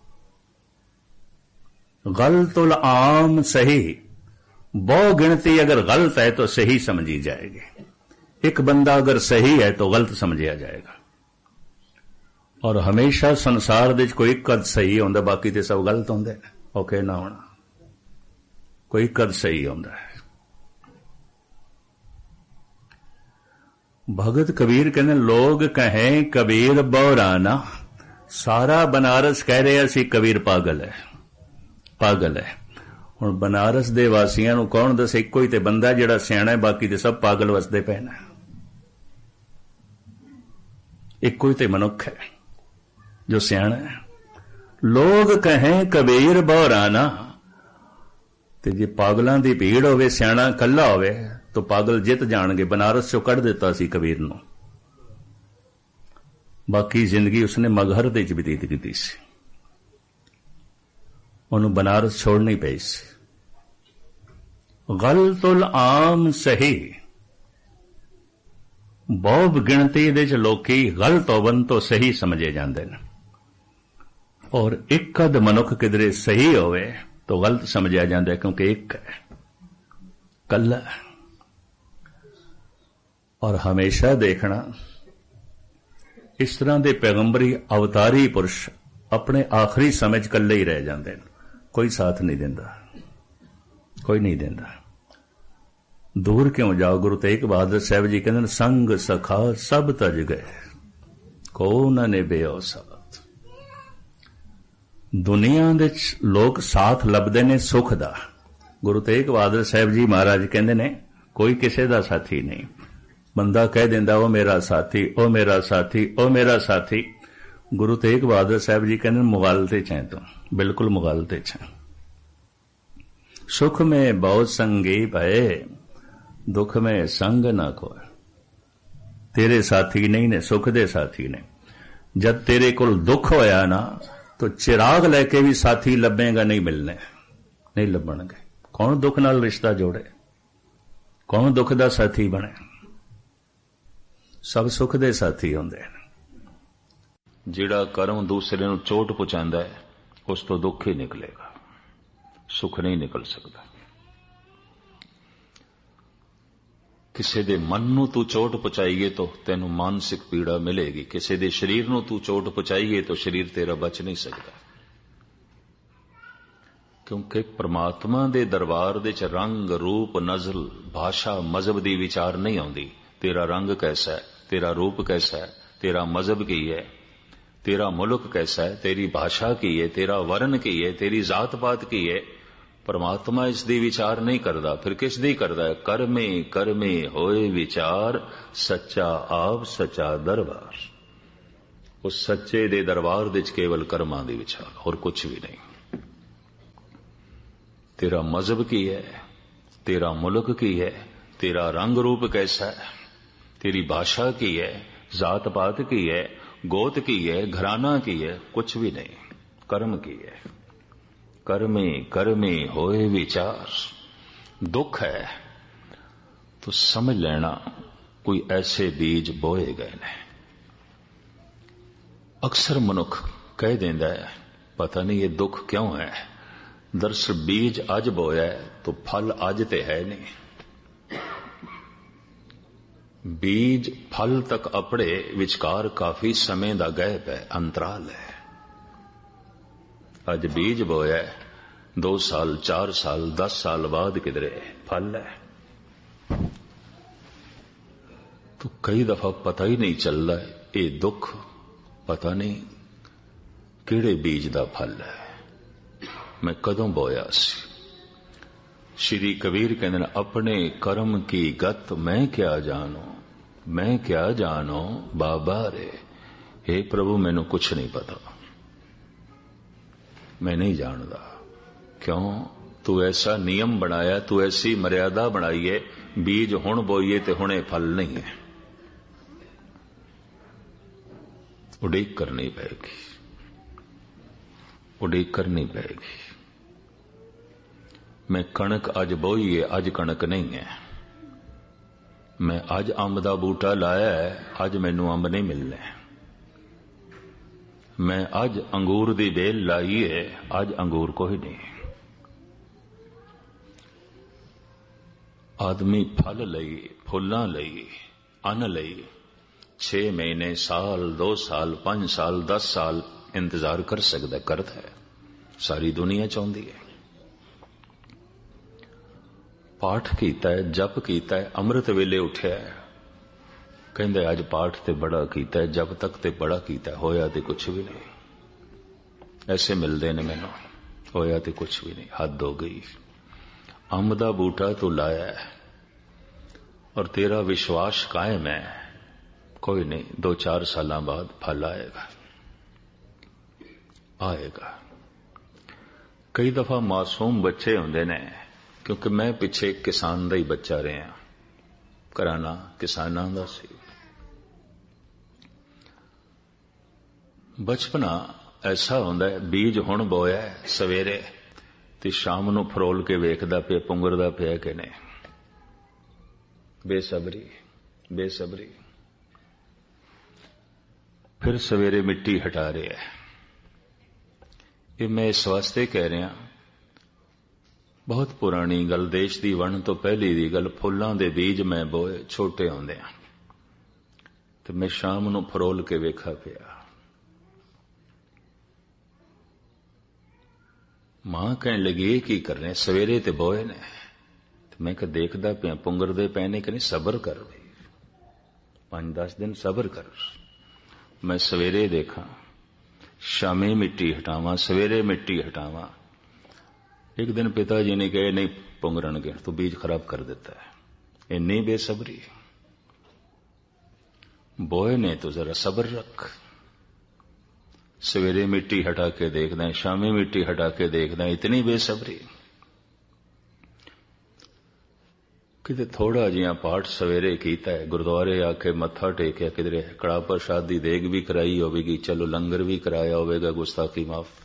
ਗਲਤੁਲ ਆਮ ਸਹੀ, ਬਹੁ ਗਿਣਤੀ ਅਗਰ ਗਲਤ ਹੈ तो सही समझी जाएगी। एक बंदा अगर सही है तो गलत समझिया जाएगा। और हमेशा संसार दे कोई एक कद सही होंदा, बाकी ते सब गलत होंदे ने। ओके ना होना, कोई कद सही होंदा है। भगत कबीर कहने, लोग कहें कबीर बौराना, सारा बनारस कह रहे असी कबीर पागल है, पागल है। हुण बनारस दे वासियां नूं कौन दसे, इक्को ही ते बंदा जिहड़ा सियाणा है, बाकी ते सब पागल वसदे पए ने। इक्को ही ते मनुख है जो सियाणा है। लोग कहें कबीर बौराना, ते जे पागलां दी भीड़ होवे, सियाणा कल्ला होवे तो पागल जित जाणगे। बनारस चों कढ दिता सी कबीर नूं, बाकी जिंदगी उसने मगहर दे च बतीत कीती सी, ਉਹਨੂੰ बनारस छोड़नी पई सी। गलतुल आम सही, बहुत गिणती दे च लोकी गलत होवन तो सही समझे जांदे ने, और एक अध मनुख किधरे सही होवे तो गलत समझिया जांदा है, क्योंकि एक है, कल्ला। और हमेशा देखना, इस तरह के पैगंबरी अवतारी पुरुष अपने आखिरी समय च कल्ले ही रह जाते हैं। कोई साथ नहीं देता, कोई नहीं देता। दूर क्यों जाओ। गुरु तेग बहादुर साहब जी कहते, संग सखा सब तज गए, को न निभयो साथ। दुनिया दे लोग साथ लभदे ने सुख दा। गुरु तेग बहादुर साहब जी महाराज कहते ने, कोई किसी दा साथी नहीं। बंदा कह देंदा ओ मेरा साथी, ओ मेरा साथी, ओ मेरा साथी। गुरु तेग बहादुर साहब जी कहते मुगालते छे, तो बिल्कुल मुगालते छे। सुख में बहुत संगी भये, दुख में संग ना कोई। तेरे साथी नहीं ने, सुख दे साथी ने। जब तेरे कोल दुख होया ना, तो चिराग लेके भी साथी लभेगा नहीं मिलने, नहीं लभणगे। कौन दुख नाल रिश्ता जोड़े, कौन दुख दा साथी बने। सब सुख दे साथी होंदे ने। जिहड़ा कर्म दूसरे नूं चोट पहुंचांदा है, उस तो दुख ही निकलेगा, सुख नहीं निकल सकता। किसी दे मन नूं तू चोट पहुंचाईए तो तैनूं मानसिक पीड़ा मिलेगी। किसी दे शरीर नूं तू चोट पहुंचाईए तो शरीर तेरा बच नहीं सकता, क्योंकि परमात्मा दे दरबार दे च रंग रूप नज़ल भाषा मजहब दी विचार नहीं आउंदी। तेरा रंग कैसा है, तेरा रूप कैसा है, तेरा मजहब की है, तेरा मुल्क कैसा है, तेरी भाषा की है, तेरा वर्ण की है, तेरी जात पात की है, परमात्मा इसकी विचार नहीं करता, फिर किसदी करता है? कर्मे कर्मे होए विचार, सच्चा आप सच्चा दरबार। उस सच्चे दे दरबार दे केवल कर्मां दी विचार, और कुछ भी नहीं। तेरा मजहब की है, तेरा मुल्क की है, तेरा रंग रूप कैसा है, तेरी भाषा की है, जात पात की है, गोत की है, घराना की है, कुछ भी नहीं। कर्म की है। कर्मे कर्मे होए विचार। दुख है तो समझ लेना कोई ऐसे बीज बोए गए ने। अक्सर मनुख कह देंदा है पता नहीं ये दुख क्यों है। दरअसल बीज अज बोया है तो फल अज ते है नहीं। बीज फल तक अपने विचकार काफी समय का गैप है, अंतराल है। अज बीज बोया है, दो साल चार साल दस साल बाद किधरे फल है। तो कई दफा पता ही नहीं चलता ये दुख पता नहीं किहड़े बीज का फल है, मैं कदों बोया सी। श्री कबीर कहते हैं अपने कर्म की गत मैं क्या जानो, मैं क्या जानो बाबा रे। हे प्रभु मैनू कुछ नहीं पता, मैं नहीं जानता। क्यों? तू ऐसा नियम बनाया, तू ऐसी मर्यादा बनाई है, बीज हुण बोईए ते हुणे फल नहीं है। उड़ीक करनी पड़ेगी, उड़ीक करनी पड़ेगी। मैं कणक अज बोई है, अज कणक नहीं है। मैं अज अंब दा बूटा लाया है, अज मैनू अंब नहीं मिलने। मैं अज अंगूर दी बेल लाई है, अज अंगूर कोई नहीं। आदमी फल लई, फुल्लां लई, अन्न लई छे महीने साल दो साल पांच साल दस साल इंतजार कर सकता, करता है। सारी दुनिया चाहती है। पाठ कीता है, जप कीता है, अमृत वेले उठ्या है, कहंदे अज पाठ ते बड़ा कीता है, जब तक ते बड़ा कीता है, होया ते कुछ भी नहीं। ऐसे मिलते ने मैनू, होया ते कुछ भी नहीं, हद हो गई। अंब दा बूटा तू लाया है और तेरा विश्वास कायम है, कोई नहीं, दो चार साल बाद फल आएगा आएगा। कई दफा मासूम बच्चे होंदे ने, क्योंकि मैं पिछे किसान का ही बच्चा रहा, घराना किसानां दा सी। बचपना ऐसा होंदा है, बीज हुण बोया है सवेरे ते शाम नूं फरोल के वेखदा पिया पुंगरदा पिया कि नहीं। बेसबरी बेसबरी। फिर सवेरे मिट्टी हटा रहे है। ये मैं इस वास्ते कह रहा, बहुत पुरानी गल, देश दी वण तो पहली दी गल, फुल्लां दे बीज मैं बोए छोटे होंदे आ ते मैं शाम नूं फरोल के वेखा पिया। मां कहन लगी की कर रहे, सवेरे ते बोए ने। ते मैं कहा देखदा पिया पुंगरदे पए ने कि नहीं, सबर कर भाई, पांच दस दिन सबर कर। मैं सवेरे देखा, शामी मिट्टी हटावां, सवेरे मिट्टी हटावां। एक दिन पिताजी ने कहा नहीं पुंगरनगे, तो बीज खराब कर देता है। इन्नी बेसब्री। बोए ने तो जरा सबर रख। सवेरे मिट्टी हटा के देखना, शामी मिट्टी हटा के देखना, इतनी बेसब्री। किते थोड़ा जिहा पाठ सवेरे कीता है, गुरुद्वारे आके मत्था टेकिया, किधरे कड़ा प्रसाद दी देग भी कराई होगी, चलो लंगर भी कराया होगा, गुस्ताखी माफ।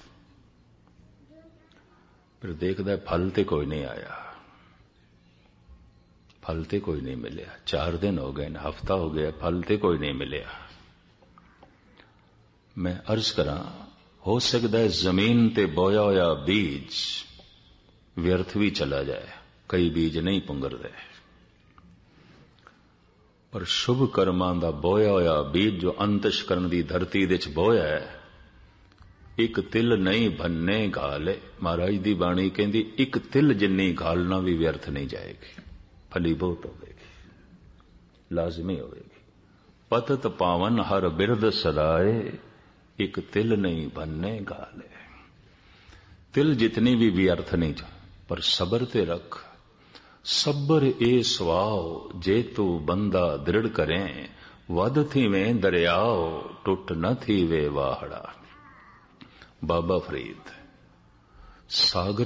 फिर देखदा फल ते कोई नहीं आया, फल ते कोई नहीं मिलया। चार दिन हो गए, हफ्ता हो गया, फल ते कोई नहीं मिलया। मैं अर्ज करा, हो सकता है जमीन ते बोया होया बीज व्यर्थ भी चला जाए, कई बीज नहीं पुंगरदे, पर शुभ कर्मां दा बोया होया बीज जो अंतशकरण दी धरती दे च बोया है, एक तिल नहीं भन्ने घाले। महाराज दी बाणी कहंदी एक तिल जिन्नी घालना भी व्यर्थ नहीं जाएगी, फली बहुत होगी, लाजमी होगी। पतत पावन हर बिरद सदाए, एक तिल नहीं भन्ने घाले। तिल जितनी भी व्यर्थ नहीं जा, पर सबर ते रख। सबर ए स्वाओ जे तू बंदा दृढ़ करें, वध थीवें दरियाओ टुट न थीवे वाहड़ा। बाबा फरीद। सागर